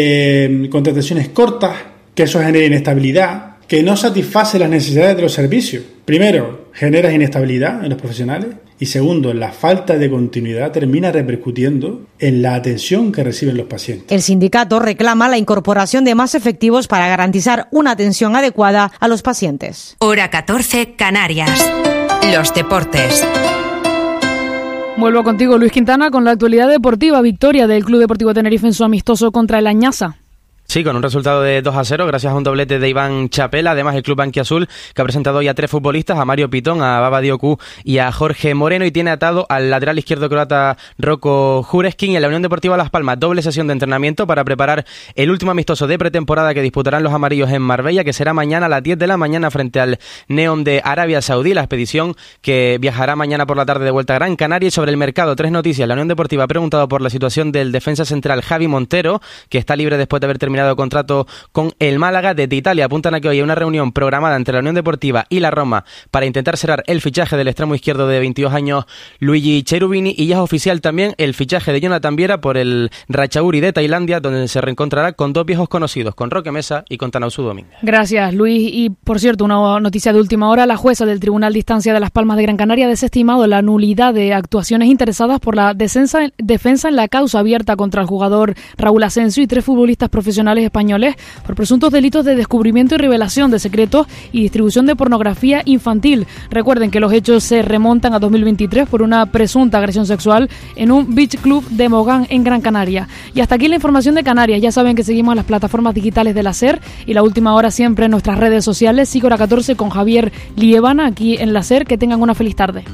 eh, contrataciones cortas, que eso genera inestabilidad, que no satisface las necesidades de los servicios. Primero, genera inestabilidad en los profesionales y segundo, la falta de continuidad termina repercutiendo en la atención que reciben los pacientes. El sindicato reclama la incorporación de más efectivos para garantizar una atención adecuada a los pacientes. Hora catorce, Canarias. Los deportes. Vuelvo contigo, Luis Quintana, con la actualidad deportiva. Victoria del Club Deportivo Tenerife en su amistoso contra el Añaza. Sí, con un resultado de dos a cero, gracias a un doblete de Iván Chapela. Además, el club blanquiazul, que ha presentado hoy a tres futbolistas, a Mario Pitón, a Baba Dioku y a Jorge Moreno, y tiene atado al lateral izquierdo croata Rocco Jureskin. Y en la Unión Deportiva Las Palmas, doble sesión de entrenamiento para preparar el último amistoso de pretemporada que disputarán los amarillos en Marbella, que será mañana a las diez de la mañana frente al Neom de Arabia Saudí, la expedición que viajará mañana por la tarde de vuelta a Gran Canaria. Y sobre el mercado, tres noticias. La Unión Deportiva ha preguntado por la situación del defensa central Javi Montero, que está libre después de haber terminado el contrato con el Málaga. Desde Italia apuntan a que hoy hay una reunión programada entre la Unión Deportiva y la Roma para intentar cerrar el fichaje del extremo izquierdo de veintidós años Luigi Cherubini, y ya es oficial también el fichaje de Jonathan Viera por el Ratchaburi de Tailandia, donde se reencontrará con dos viejos conocidos, con Roque Mesa y con Tanausu Domínguez. Gracias, Luis. Y por cierto, una noticia de última hora: la jueza del Tribunal de Instancia de Las Palmas de Gran Canaria ha desestimado la nulidad de actuaciones interesadas por la defensa, defensa en la causa abierta contra el jugador Raúl Asensio y tres futbolistas profesionales españoles por presuntos delitos de descubrimiento y revelación de secretos y distribución de pornografía infantil. Recuerden que los hechos se remontan a dos mil veintitrés por una presunta agresión sexual en un beach club de Mogán, en Gran Canaria. Y hasta aquí la información de Canarias. Ya saben que seguimos en las plataformas digitales de la SER y la última hora siempre en nuestras redes sociales. Sigo hora catorce con Javier Liébana aquí en la SER. Que tengan una feliz tarde.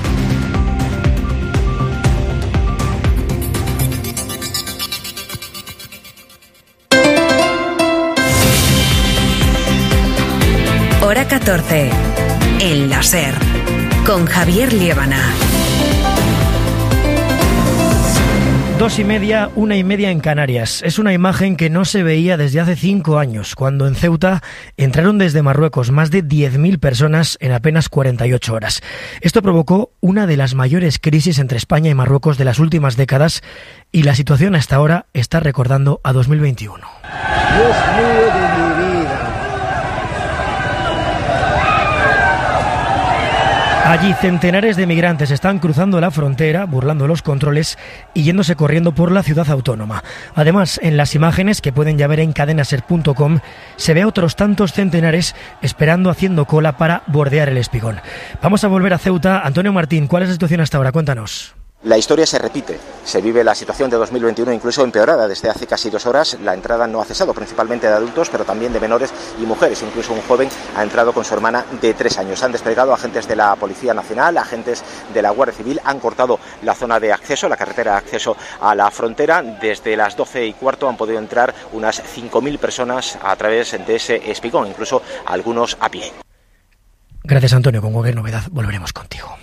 Hora catorce, en la SER, con Javier Liébana. Dos y media, una y media en Canarias. Es una imagen que no se veía desde hace cinco años, cuando en Ceuta entraron desde Marruecos más de diez mil personas en apenas cuarenta y ocho horas. Esto provocó una de las mayores crisis entre España y Marruecos de las últimas décadas, y la situación hasta ahora está recordando a dos mil veintiuno. Dios mío de mi vida. Allí centenares de migrantes están cruzando la frontera, burlando los controles y yéndose corriendo por la ciudad autónoma. Además, en las imágenes que pueden ya ver en cadenaser punto com se ve a otros tantos centenares esperando, haciendo cola para bordear el Espigón. Vamos a volver a Ceuta. Antonio Martín, ¿cuál es la situación hasta ahora? Cuéntanos. La historia se repite, se vive la situación de dos mil veintiuno incluso empeorada desde hace casi dos horas. La entrada no ha cesado, principalmente de adultos, pero también de menores y mujeres. Incluso un joven ha entrado con su hermana de tres años. Han desplegado agentes de la Policía Nacional, agentes de la Guardia Civil, han cortado la zona de acceso, la carretera de acceso a la frontera. Desde las doce y cuarto han podido entrar unas cinco mil personas a través de ese espigón, incluso algunos a pie. Gracias, Antonio. Con cualquier novedad volveremos contigo.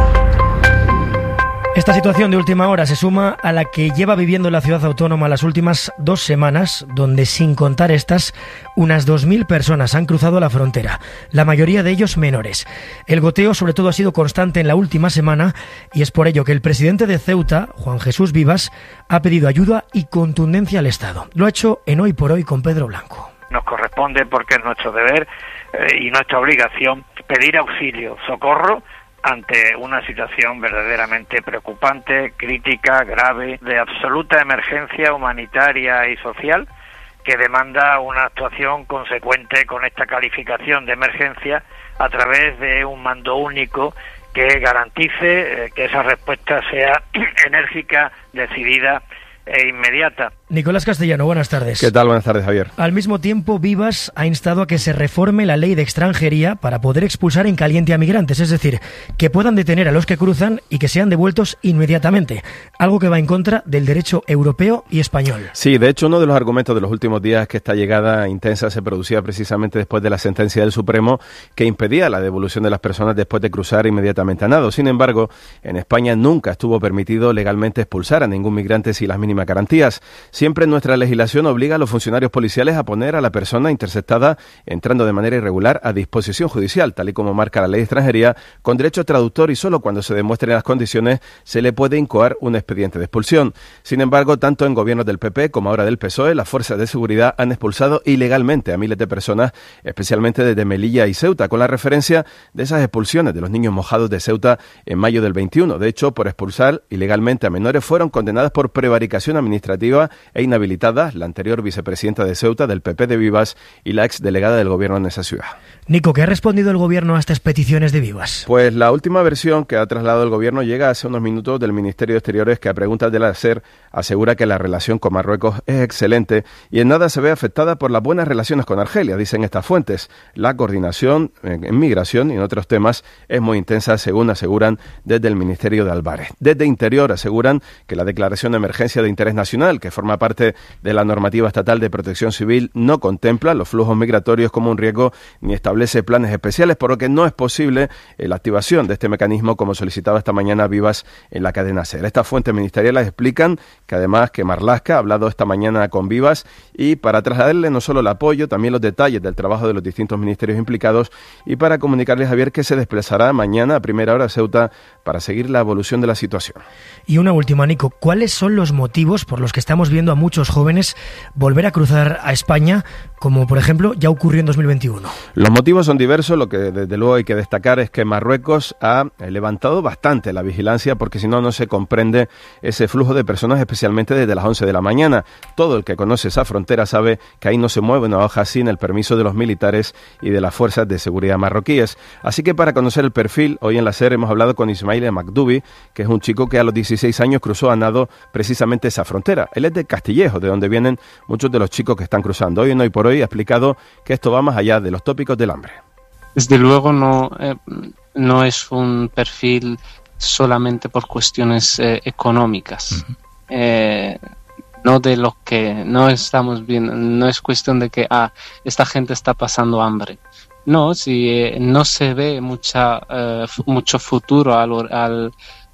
Esta situación de última hora se suma a la que lleva viviendo la ciudad autónoma las últimas dos semanas, donde, sin contar estas, unas dos mil personas han cruzado la frontera, la mayoría de ellos menores. El goteo, sobre todo, ha sido constante en la última semana y es por ello que el presidente de Ceuta, Juan Jesús Vivas, ha pedido ayuda y contundencia al Estado. Lo ha hecho en Hoy por Hoy con Pedro Blanco. Nos corresponde, porque es nuestro deber eh, y nuestra obligación, pedir auxilio, socorro, ante una situación verdaderamente preocupante, crítica, grave, de absoluta emergencia humanitaria y social, que demanda una actuación consecuente con esta calificación de emergencia a través de un mando único que garantice eh, que esa respuesta sea enérgica, decidida e inmediata. Nicolás Castellano, buenas tardes. ¿Qué tal? Buenas tardes, Javier. Al mismo tiempo, Vivas ha instado a que se reforme la ley de extranjería para poder expulsar en caliente a migrantes, es decir, que puedan detener a los que cruzan y que sean devueltos inmediatamente, algo que va en contra del derecho europeo y español. Sí, de hecho, uno de los argumentos de los últimos días es que esta llegada intensa se producía precisamente después de la sentencia del Supremo que impedía la devolución de las personas después de cruzar inmediatamente a nado. Sin embargo, en España nunca estuvo permitido legalmente expulsar a ningún migrante sin las mínimas garantías. Siempre nuestra legislación obliga a los funcionarios policiales a poner a la persona interceptada entrando de manera irregular a disposición judicial, tal y como marca la ley de extranjería, con derecho a traductor, y solo cuando se demuestren las condiciones se le puede incoar un expediente de expulsión. Sin embargo, tanto en gobiernos del P P como ahora del P S O E, las fuerzas de seguridad han expulsado ilegalmente a miles de personas, especialmente desde Melilla y Ceuta, con la referencia de esas expulsiones de los niños mojados de Ceuta en mayo del veintiuno. De hecho, por expulsar ilegalmente a menores fueron condenadas por prevaricación administrativa e inhabilitadas la anterior vicepresidenta de Ceuta del P P de Vivas y la exdelegada del gobierno en esa ciudad. Nico, ¿qué ha respondido el gobierno a estas peticiones de Vivas? Pues la última versión que ha trasladado el gobierno llega hace unos minutos del Ministerio de Exteriores, que a preguntas de la SER asegura que la relación con Marruecos es excelente y en nada se ve afectada por las buenas relaciones con Argelia, dicen estas fuentes. La coordinación en migración y en otros temas es muy intensa, según aseguran desde el Ministerio de Álvarez. Desde Interior aseguran que la declaración de emergencia de interés nacional, que forma parte de la normativa estatal de protección civil, no contempla los flujos migratorios como un riesgo ni establece planes especiales, por lo que no es posible eh, la activación de este mecanismo, como solicitaba esta mañana Vivas en la cadena SER. Estas fuentes ministeriales explican que además que Marlaska ha hablado esta mañana con Vivas y para trasladarle no solo el apoyo, también los detalles del trabajo de los distintos ministerios implicados, y para comunicarles, Javier, que se desplazará mañana a primera hora a Ceuta para seguir la evolución de la situación. Y una última, Nico, ¿cuáles son los motivos por los que estamos viendo a muchos jóvenes volver a cruzar a España, como por ejemplo ya ocurrió en dos mil veintiuno? Los motivos son diversos. Lo que desde luego hay que destacar es que Marruecos ha levantado bastante la vigilancia, porque si no, no se comprende ese flujo de personas, especialmente desde las once de la mañana. Todo el que conoce esa frontera sabe que ahí no se mueve una hoja sin el permiso de los militares y de las fuerzas de seguridad marroquíes. Así que para conocer el perfil, hoy en la SER hemos hablado con Ismail Makdoubi, que es un chico que a los dieciséis años cruzó a nado precisamente esa frontera. Él es de Castillejo, de donde vienen muchos de los chicos que están cruzando. Hoy en Hoy por Hoy ha explicado que esto va más allá de los tópicos del hambre. Desde luego no, eh, no es un perfil solamente por cuestiones eh, económicas. Uh-huh. Eh, no de los que no estamos viendo, no es cuestión de que ah, esta gente está pasando hambre. No, si eh, no se ve mucha eh, f- mucho futuro al, al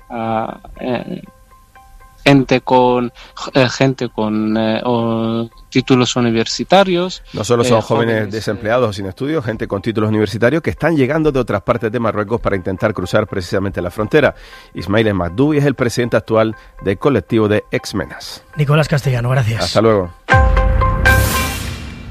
a, eh, gente con eh, gente con eh, o títulos universitarios. No solo son eh, jóvenes, jóvenes desempleados o sin estudios, gente con títulos universitarios que están llegando de otras partes de Marruecos para intentar cruzar precisamente la frontera. Ismail Makdoubi es el presidente actual del colectivo de Exmenas. Nicolás Castellano, gracias. Hasta luego.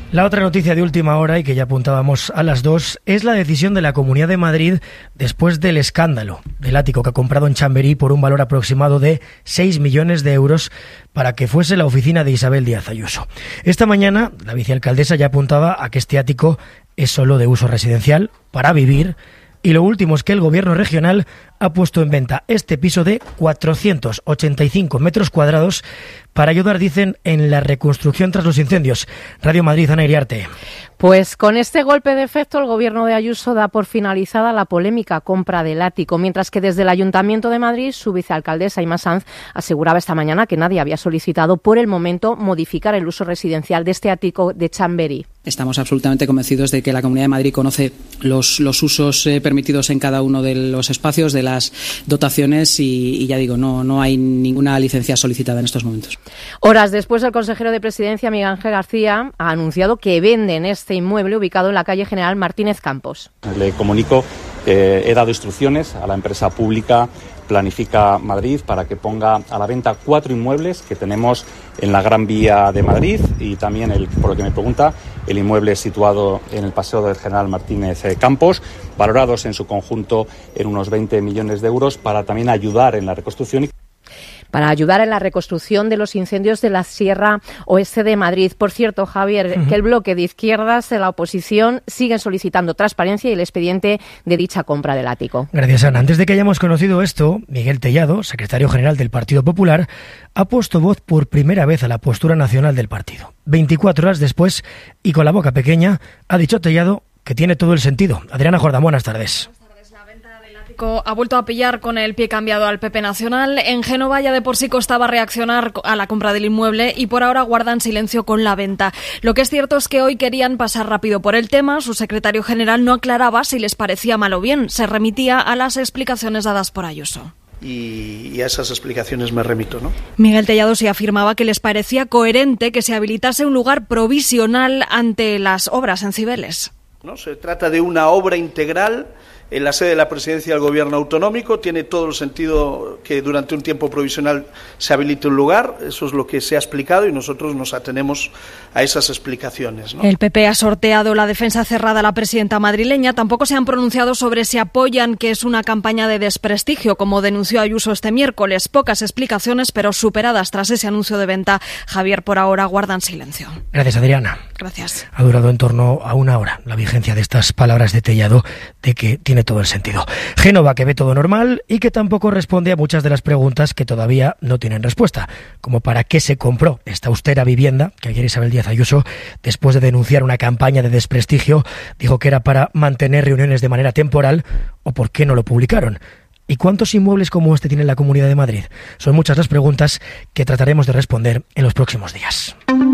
La otra noticia de última hora, y que ya apuntábamos a las dos, es la decisión de la Comunidad de Madrid después del escándalo del ático que ha comprado en Chamberí por un valor aproximado de seis millones de euros para que fuese la oficina de Isabel Díaz Ayuso. Esta mañana la vicealcaldesa ya apuntaba a que este ático es solo de uso residencial, para vivir, y lo último es que el gobierno regional ha puesto en venta este piso de cuatrocientos ochenta y cinco metros cuadrados para ayudar, dicen, en la reconstrucción tras los incendios. Radio Madrid, Ana Iriarte. Pues con este golpe de efecto el gobierno de Ayuso da por finalizada la polémica compra del ático, mientras que desde el Ayuntamiento de Madrid su vicealcaldesa Imma Sanz aseguraba esta mañana que nadie había solicitado por el momento modificar el uso residencial de este ático de Chamberí. Estamos absolutamente convencidos de que la Comunidad de Madrid conoce los, los usos eh, permitidos en cada uno de los espacios, de las dotaciones y, y ya digo, no, no hay ninguna licencia solicitada en estos momentos. Horas después, el consejero de Presidencia, Miguel Ángel García, ha anunciado que venden este inmueble ubicado en la calle General Martínez Campos. Le comunico que he dado instrucciones a la empresa pública Planifica Madrid para que ponga a la venta cuatro inmuebles que tenemos en la Gran Vía de Madrid y también, el, por lo que me pregunta, el inmueble situado en el Paseo del General Martínez Campos, valorados en su conjunto en unos veinte millones de euros para también ayudar en la reconstrucción. Para ayudar en la reconstrucción de los incendios de la Sierra Oeste de Madrid. Por cierto, Javier, uh-huh. que el bloque de izquierdas de la oposición siguen solicitando transparencia y el expediente de dicha compra del ático. Gracias, Ana. Antes de que hayamos conocido esto, Miguel Tellado, secretario general del Partido Popular, ha puesto voz por primera vez a la postura nacional del partido. veinticuatro horas después, y con la boca pequeña, ha dicho Tellado que tiene todo el sentido. Adriana Jordán, buenas tardes. Ha vuelto a pillar con el pie cambiado al P P Nacional. En Génova ya de por sí costaba reaccionar a la compra del inmueble y por ahora guardan silencio con la venta. Lo que es cierto es que hoy querían pasar rápido por el tema. Su secretario general no aclaraba si les parecía mal o bien. Se remitía a las explicaciones dadas por Ayuso. Y, y a esas explicaciones me remito, ¿no? Miguel Tellado sí afirmaba que les parecía coherente que se habilitase un lugar provisional ante las obras en Cibeles. ¿No? Se trata de una obra integral en la sede de la Presidencia del Gobierno Autonómico. Tiene todo el sentido que durante un tiempo provisional se habilite un lugar. Eso es lo que se ha explicado y nosotros nos atenemos a esas explicaciones, ¿no? El P P ha sorteado la defensa cerrada a la presidenta madrileña. Tampoco se han pronunciado sobre si apoyan que es una campaña de desprestigio, como denunció Ayuso este miércoles. Pocas explicaciones, pero superadas tras ese anuncio de venta. Javier, por ahora guardan silencio. Gracias, Adriana. Gracias. Ha durado en torno a una hora la vigencia de estas palabras de Tellado, de que tiene todo el sentido. Génova, que ve todo normal y que tampoco responde a muchas de las preguntas que todavía no tienen respuesta, como para qué se compró esta austera vivienda que ayer Isabel Díaz Ayuso, después de denunciar una campaña de desprestigio, dijo que era para mantener reuniones de manera temporal, o por qué no lo publicaron. ¿Y cuántos inmuebles como este tiene la Comunidad de Madrid? Son muchas las preguntas que trataremos de responder en los próximos días.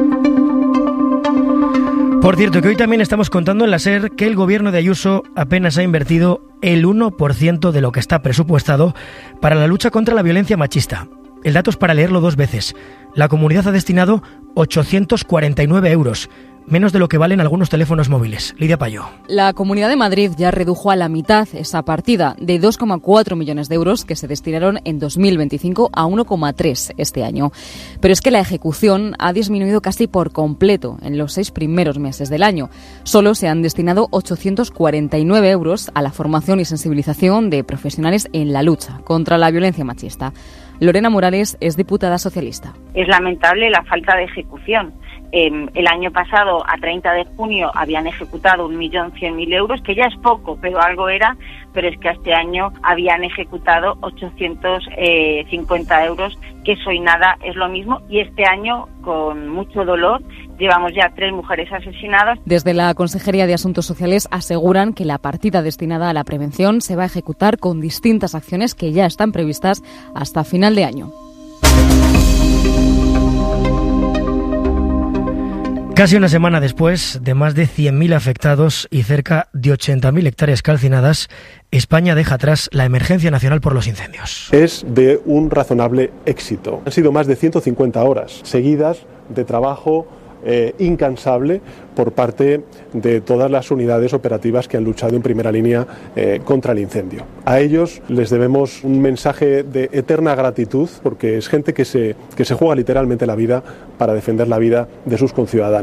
Por cierto, que hoy también estamos contando en la SER que el gobierno de Ayuso apenas ha invertido el uno por ciento de lo que está presupuestado para la lucha contra la violencia machista. El dato es para leerlo dos veces. La comunidad ha destinado ochocientos cuarenta y nueve euros, menos de lo que valen algunos teléfonos móviles. Lidia Payo. La Comunidad de Madrid ya redujo a la mitad esa partida de dos coma cuatro millones de euros que se destinaron en dos mil veinticinco a uno coma tres este año. Pero es que la ejecución ha disminuido casi por completo en los seis primeros meses del año. Solo se han destinado ochocientos cuarenta y nueve euros a la formación y sensibilización de profesionales en la lucha contra la violencia machista. Lorena Morales es diputada socialista. Es lamentable la falta de ejecución. Eh, el año pasado, a treinta de junio, habían ejecutado un millón cien mil euros, que ya es poco, pero algo era, pero es que este año habían ejecutado ochocientos cincuenta euros, que eso y nada es lo mismo, y este año, con mucho dolor, llevamos ya tres mujeres asesinadas. Desde la Consejería de Asuntos Sociales aseguran que la partida destinada a la prevención se va a ejecutar con distintas acciones que ya están previstas hasta final de año. Casi una semana después de más de cien mil afectados y cerca de ochenta mil hectáreas calcinadas, España deja atrás la emergencia nacional por los incendios. Es de un razonable éxito. Han sido más de ciento cincuenta horas seguidas de trabajo eh, incansable por parte de todas las unidades operativas que han luchado en primera línea eh, contra el incendio. A ellos les debemos un mensaje de eterna gratitud, porque es gente que se, que se juega literalmente la vida para defender la vida de sus conciudadanos.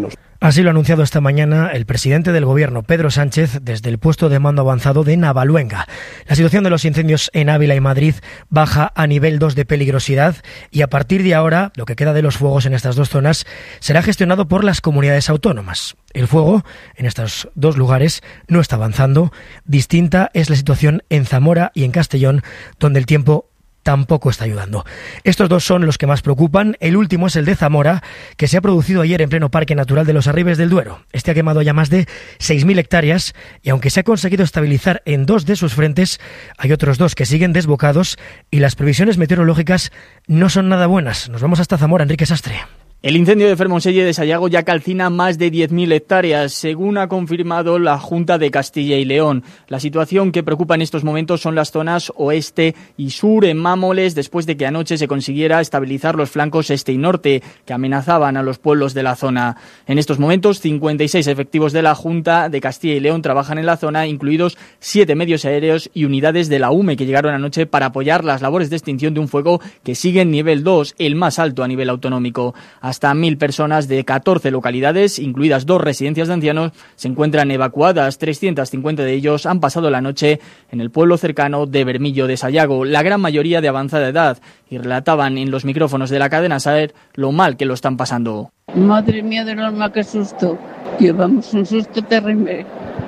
Así lo ha anunciado esta mañana el presidente del Gobierno, Pedro Sánchez, desde el puesto de mando avanzado de Navaluenga. La situación de los incendios en Ávila y Madrid baja a nivel dos de peligrosidad y a partir de ahora, lo que queda de los fuegos en estas dos zonas será gestionado por las comunidades autónomas. El fuego en estos dos lugares no está avanzando. Distinta es la situación en Zamora y en Castellón, donde el tiempo tampoco está ayudando. Estos dos son los que más preocupan. El último es el de Zamora, que se ha producido ayer en pleno Parque Natural de los Arribes del Duero. Este ha quemado ya más de seis mil hectáreas y aunque se ha conseguido estabilizar en dos de sus frentes, hay otros dos que siguen desbocados y las previsiones meteorológicas no son nada buenas. Nos vamos hasta Zamora, Enrique Sastre. El incendio de Fermoselle de Sayago ya calcina más de diez mil hectáreas, según ha confirmado la Junta de Castilla y León. La situación que preocupa en estos momentos son las zonas oeste y sur en Mámoles, después de que anoche se consiguiera estabilizar los flancos este y norte, que amenazaban a los pueblos de la zona. En estos momentos, cincuenta y seis efectivos de la Junta de Castilla y León trabajan en la zona, incluidos siete medios aéreos y unidades de la U M E, que llegaron anoche para apoyar las labores de extinción de un fuego que sigue en nivel dos, el más alto a nivel autonómico. Hasta mil personas de catorce localidades, incluidas dos residencias de ancianos, se encuentran evacuadas. trescientos cincuenta de ellos han pasado la noche en el pueblo cercano de Bermillo de Sayago, la gran mayoría de avanzada edad, y relataban en los micrófonos de la cadena SER lo mal que lo están pasando. Madre mía de Norma, qué susto. Llevamos un susto terrible.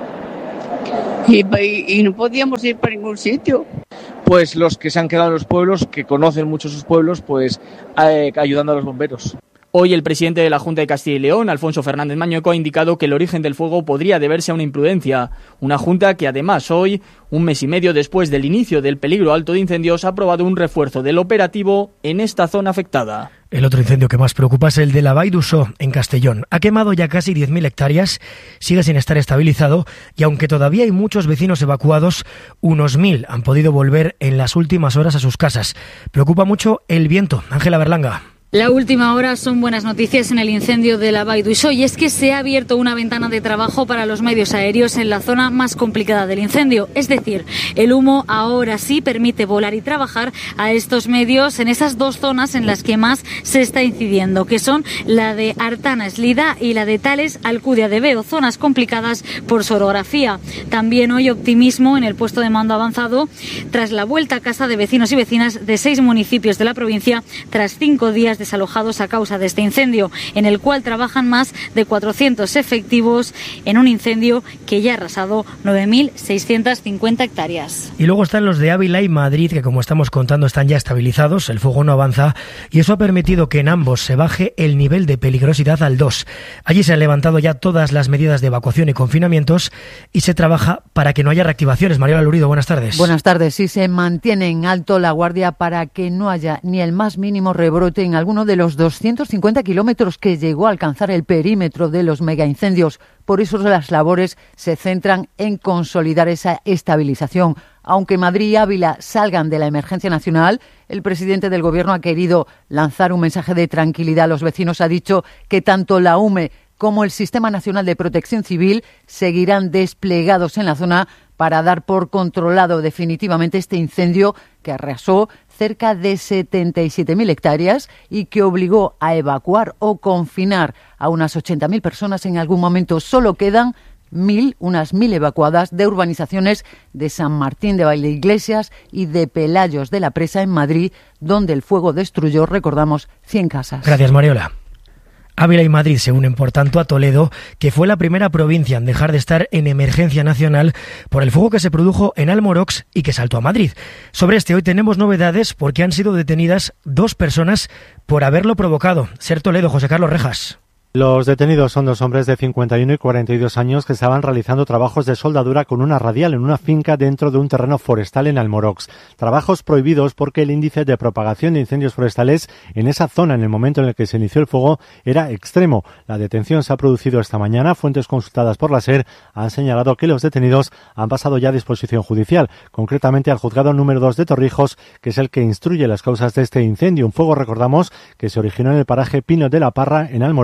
Y, y, y no podíamos ir para ningún sitio. Pues los que se han quedado en los pueblos, que conocen mucho sus pueblos, pues eh, ayudando a los bomberos. Hoy el presidente de la Junta de Castilla y León, Alfonso Fernández Mañueco, ha indicado que el origen del fuego podría deberse a una imprudencia. Una Junta que además hoy, un mes y medio después del inicio del peligro alto de incendios, ha aprobado un refuerzo del operativo en esta zona afectada. El otro incendio que más preocupa es el de la Vall d'Uixó, en Castellón. Ha quemado ya casi diez mil hectáreas, sigue sin estar estabilizado y aunque todavía hay muchos vecinos evacuados, unos mil han podido volver en las últimas horas a sus casas. Preocupa mucho el viento. Ángela Berlanga. La última hora son buenas noticias en el incendio de la Vall d'Uixó y es que se ha abierto una ventana de trabajo para los medios aéreos en la zona más complicada del incendio. Es decir, el humo ahora sí permite volar y trabajar a estos medios en esas dos zonas en las que más se está incidiendo, que son la de Artana Eslida y la de Tales Alcudia de Veo, zonas complicadas por su orografía. También hoy optimismo en el puesto de mando avanzado tras la vuelta a casa de vecinos y vecinas de seis municipios de la provincia tras cinco días desalojados a causa de este incendio, en el cual trabajan más de cuatrocientos efectivos en un incendio que ya ha arrasado nueve mil seiscientas cincuenta hectáreas. Y luego están los de Ávila y Madrid, que como estamos contando están ya estabilizados, el fuego no avanza y eso ha permitido que en ambos se baje el nivel de peligrosidad al dos. Allí se han levantado ya todas las medidas de evacuación y confinamientos y se trabaja para que no haya reactivaciones. Mariola Lurido, buenas tardes. Buenas tardes. Sí, se mantiene en alto la guardia para que no haya ni el más mínimo rebrote en alguno de los doscientos cincuenta kilómetros que llegó a alcanzar el perímetro de los megaincendios. Por eso las labores se centran en consolidar esa estabilización. Aunque Madrid y Ávila salgan de la emergencia nacional, el presidente del Gobierno ha querido lanzar un mensaje de tranquilidad a los vecinos. Ha dicho que tanto la U M E como el Sistema Nacional de Protección Civil seguirán desplegados en la zona para dar por controlado definitivamente este incendio que arrasó cerca de setenta y siete mil hectáreas y que obligó a evacuar o confinar a unas ochenta mil personas en algún momento. Solo quedan mil, unas mil evacuadas de urbanizaciones de San Martín de Valdeiglesias y de Pelayos de la Presa en Madrid, donde el fuego destruyó, recordamos, cien casas. Gracias, Mariola. Ávila y Madrid se unen, por tanto, a Toledo, que fue la primera provincia en dejar de estar en emergencia nacional por el fuego que se produjo en Almorox y que saltó a Madrid. Sobre este hoy tenemos novedades porque han sido detenidas dos personas por haberlo provocado. Ser Toledo, José Carlos Rejas. Los detenidos son dos hombres de cincuenta y uno y cuarenta y dos años que estaban realizando trabajos de soldadura con una radial en una finca dentro de un terreno forestal en Almorox. Trabajos prohibidos porque el índice de propagación de incendios forestales en esa zona en el momento en el que se inició el fuego era extremo. La detención se ha producido esta mañana. Fuentes consultadas por la SER han señalado que los detenidos han pasado ya a disposición judicial, concretamente al juzgado número dos de Torrijos, que es el que instruye las causas de este incendio. Un fuego, recordamos, que se originó en el paraje Pino de la Parra, en Almorox,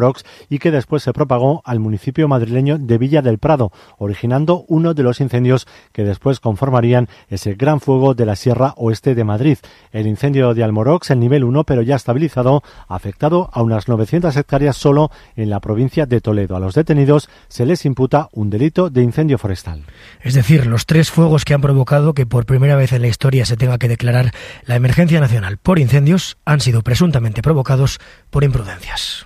y que después se propagó al municipio madrileño de Villa del Prado, originando uno de los incendios que después conformarían ese gran fuego de la Sierra Oeste de Madrid. El incendio de Almorox, el nivel uno, pero ya estabilizado, ha afectado a unas novecientas hectáreas solo en la provincia de Toledo. A los detenidos se les imputa un delito de incendio forestal. Es decir, los tres fuegos que han provocado que por primera vez en la historia se tenga que declarar la emergencia nacional por incendios han sido presuntamente provocados por imprudencias.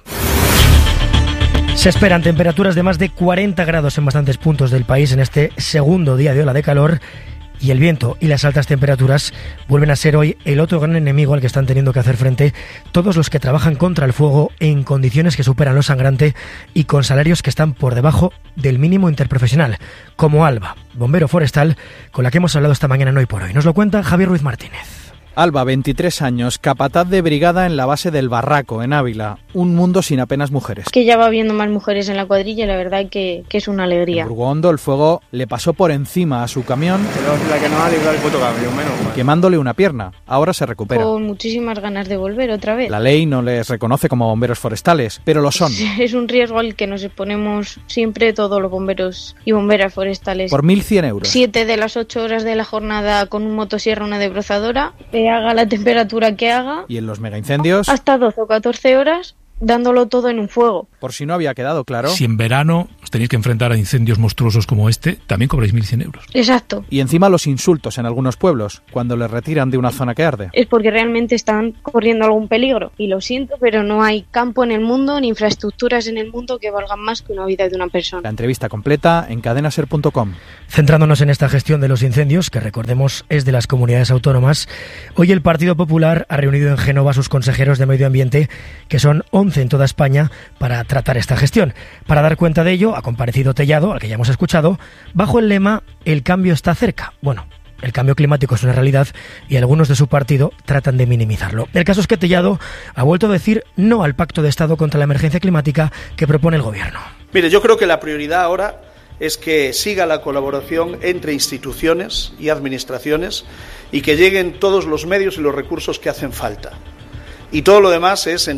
Se esperan temperaturas de más de cuarenta grados en bastantes puntos del país en este segundo día de ola de calor. Y el viento y las altas temperaturas vuelven a ser hoy el otro gran enemigo al que están teniendo que hacer frente todos los que trabajan contra el fuego en condiciones que superan lo sangrante y con salarios que están por debajo del mínimo interprofesional, como Alba, bombero forestal, con la que hemos hablado esta mañana en Hoy por Hoy. Nos lo cuenta Javier Ruiz Martínez. Alba, veintitrés años, capataz de brigada en la base del Barraco, en Ávila. Un mundo sin apenas mujeres. Que ya va habiendo más mujeres en la cuadrilla y la verdad que, que es una alegría. En Burgondo el fuego le pasó por encima a su camión, Pero la que no ha librado el puto camión, menos mal. quemándole una pierna. Ahora se recupera. Con muchísimas ganas de volver otra vez. La ley no les reconoce como bomberos forestales, pero lo son. Es un riesgo al que nos exponemos siempre todos los bomberos y bomberas forestales. Por mil cien euros. Siete de las ocho horas de la jornada con un motosierra, una desbrozadora, que haga la temperatura que haga. Y en los megaincendios, Hasta doce o catorce horas dándolo todo en un fuego. por si no había quedado claro. Si en verano os tenéis que enfrentar a incendios monstruosos como este, también cobráis mil cien euros. Exacto. Y encima los insultos en algunos pueblos, cuando les retiran de una zona que arde. Es porque realmente están corriendo algún peligro. Y lo siento, pero no hay campo en el mundo ni infraestructuras en el mundo que valgan más que una vida de una persona. La entrevista completa en cadenaser punto com. Centrándonos en esta gestión de los incendios, que recordemos es de las comunidades autónomas, hoy el Partido Popular ha reunido en Génova a sus consejeros de Medio Ambiente, que son once en toda España, para tratar esta gestión. Para dar cuenta de ello, ha comparecido Tellado, al que ya hemos escuchado, bajo el lema "El cambio está cerca". Bueno, el cambio climático es una realidad y algunos de su partido tratan de minimizarlo. El caso es que Tellado ha vuelto a decir no al pacto de Estado contra la emergencia climática que propone el Gobierno. Mire, yo creo que la prioridad ahora es que siga la colaboración entre instituciones y administraciones y que lleguen todos los medios y los recursos que hacen falta. Y todo lo demás es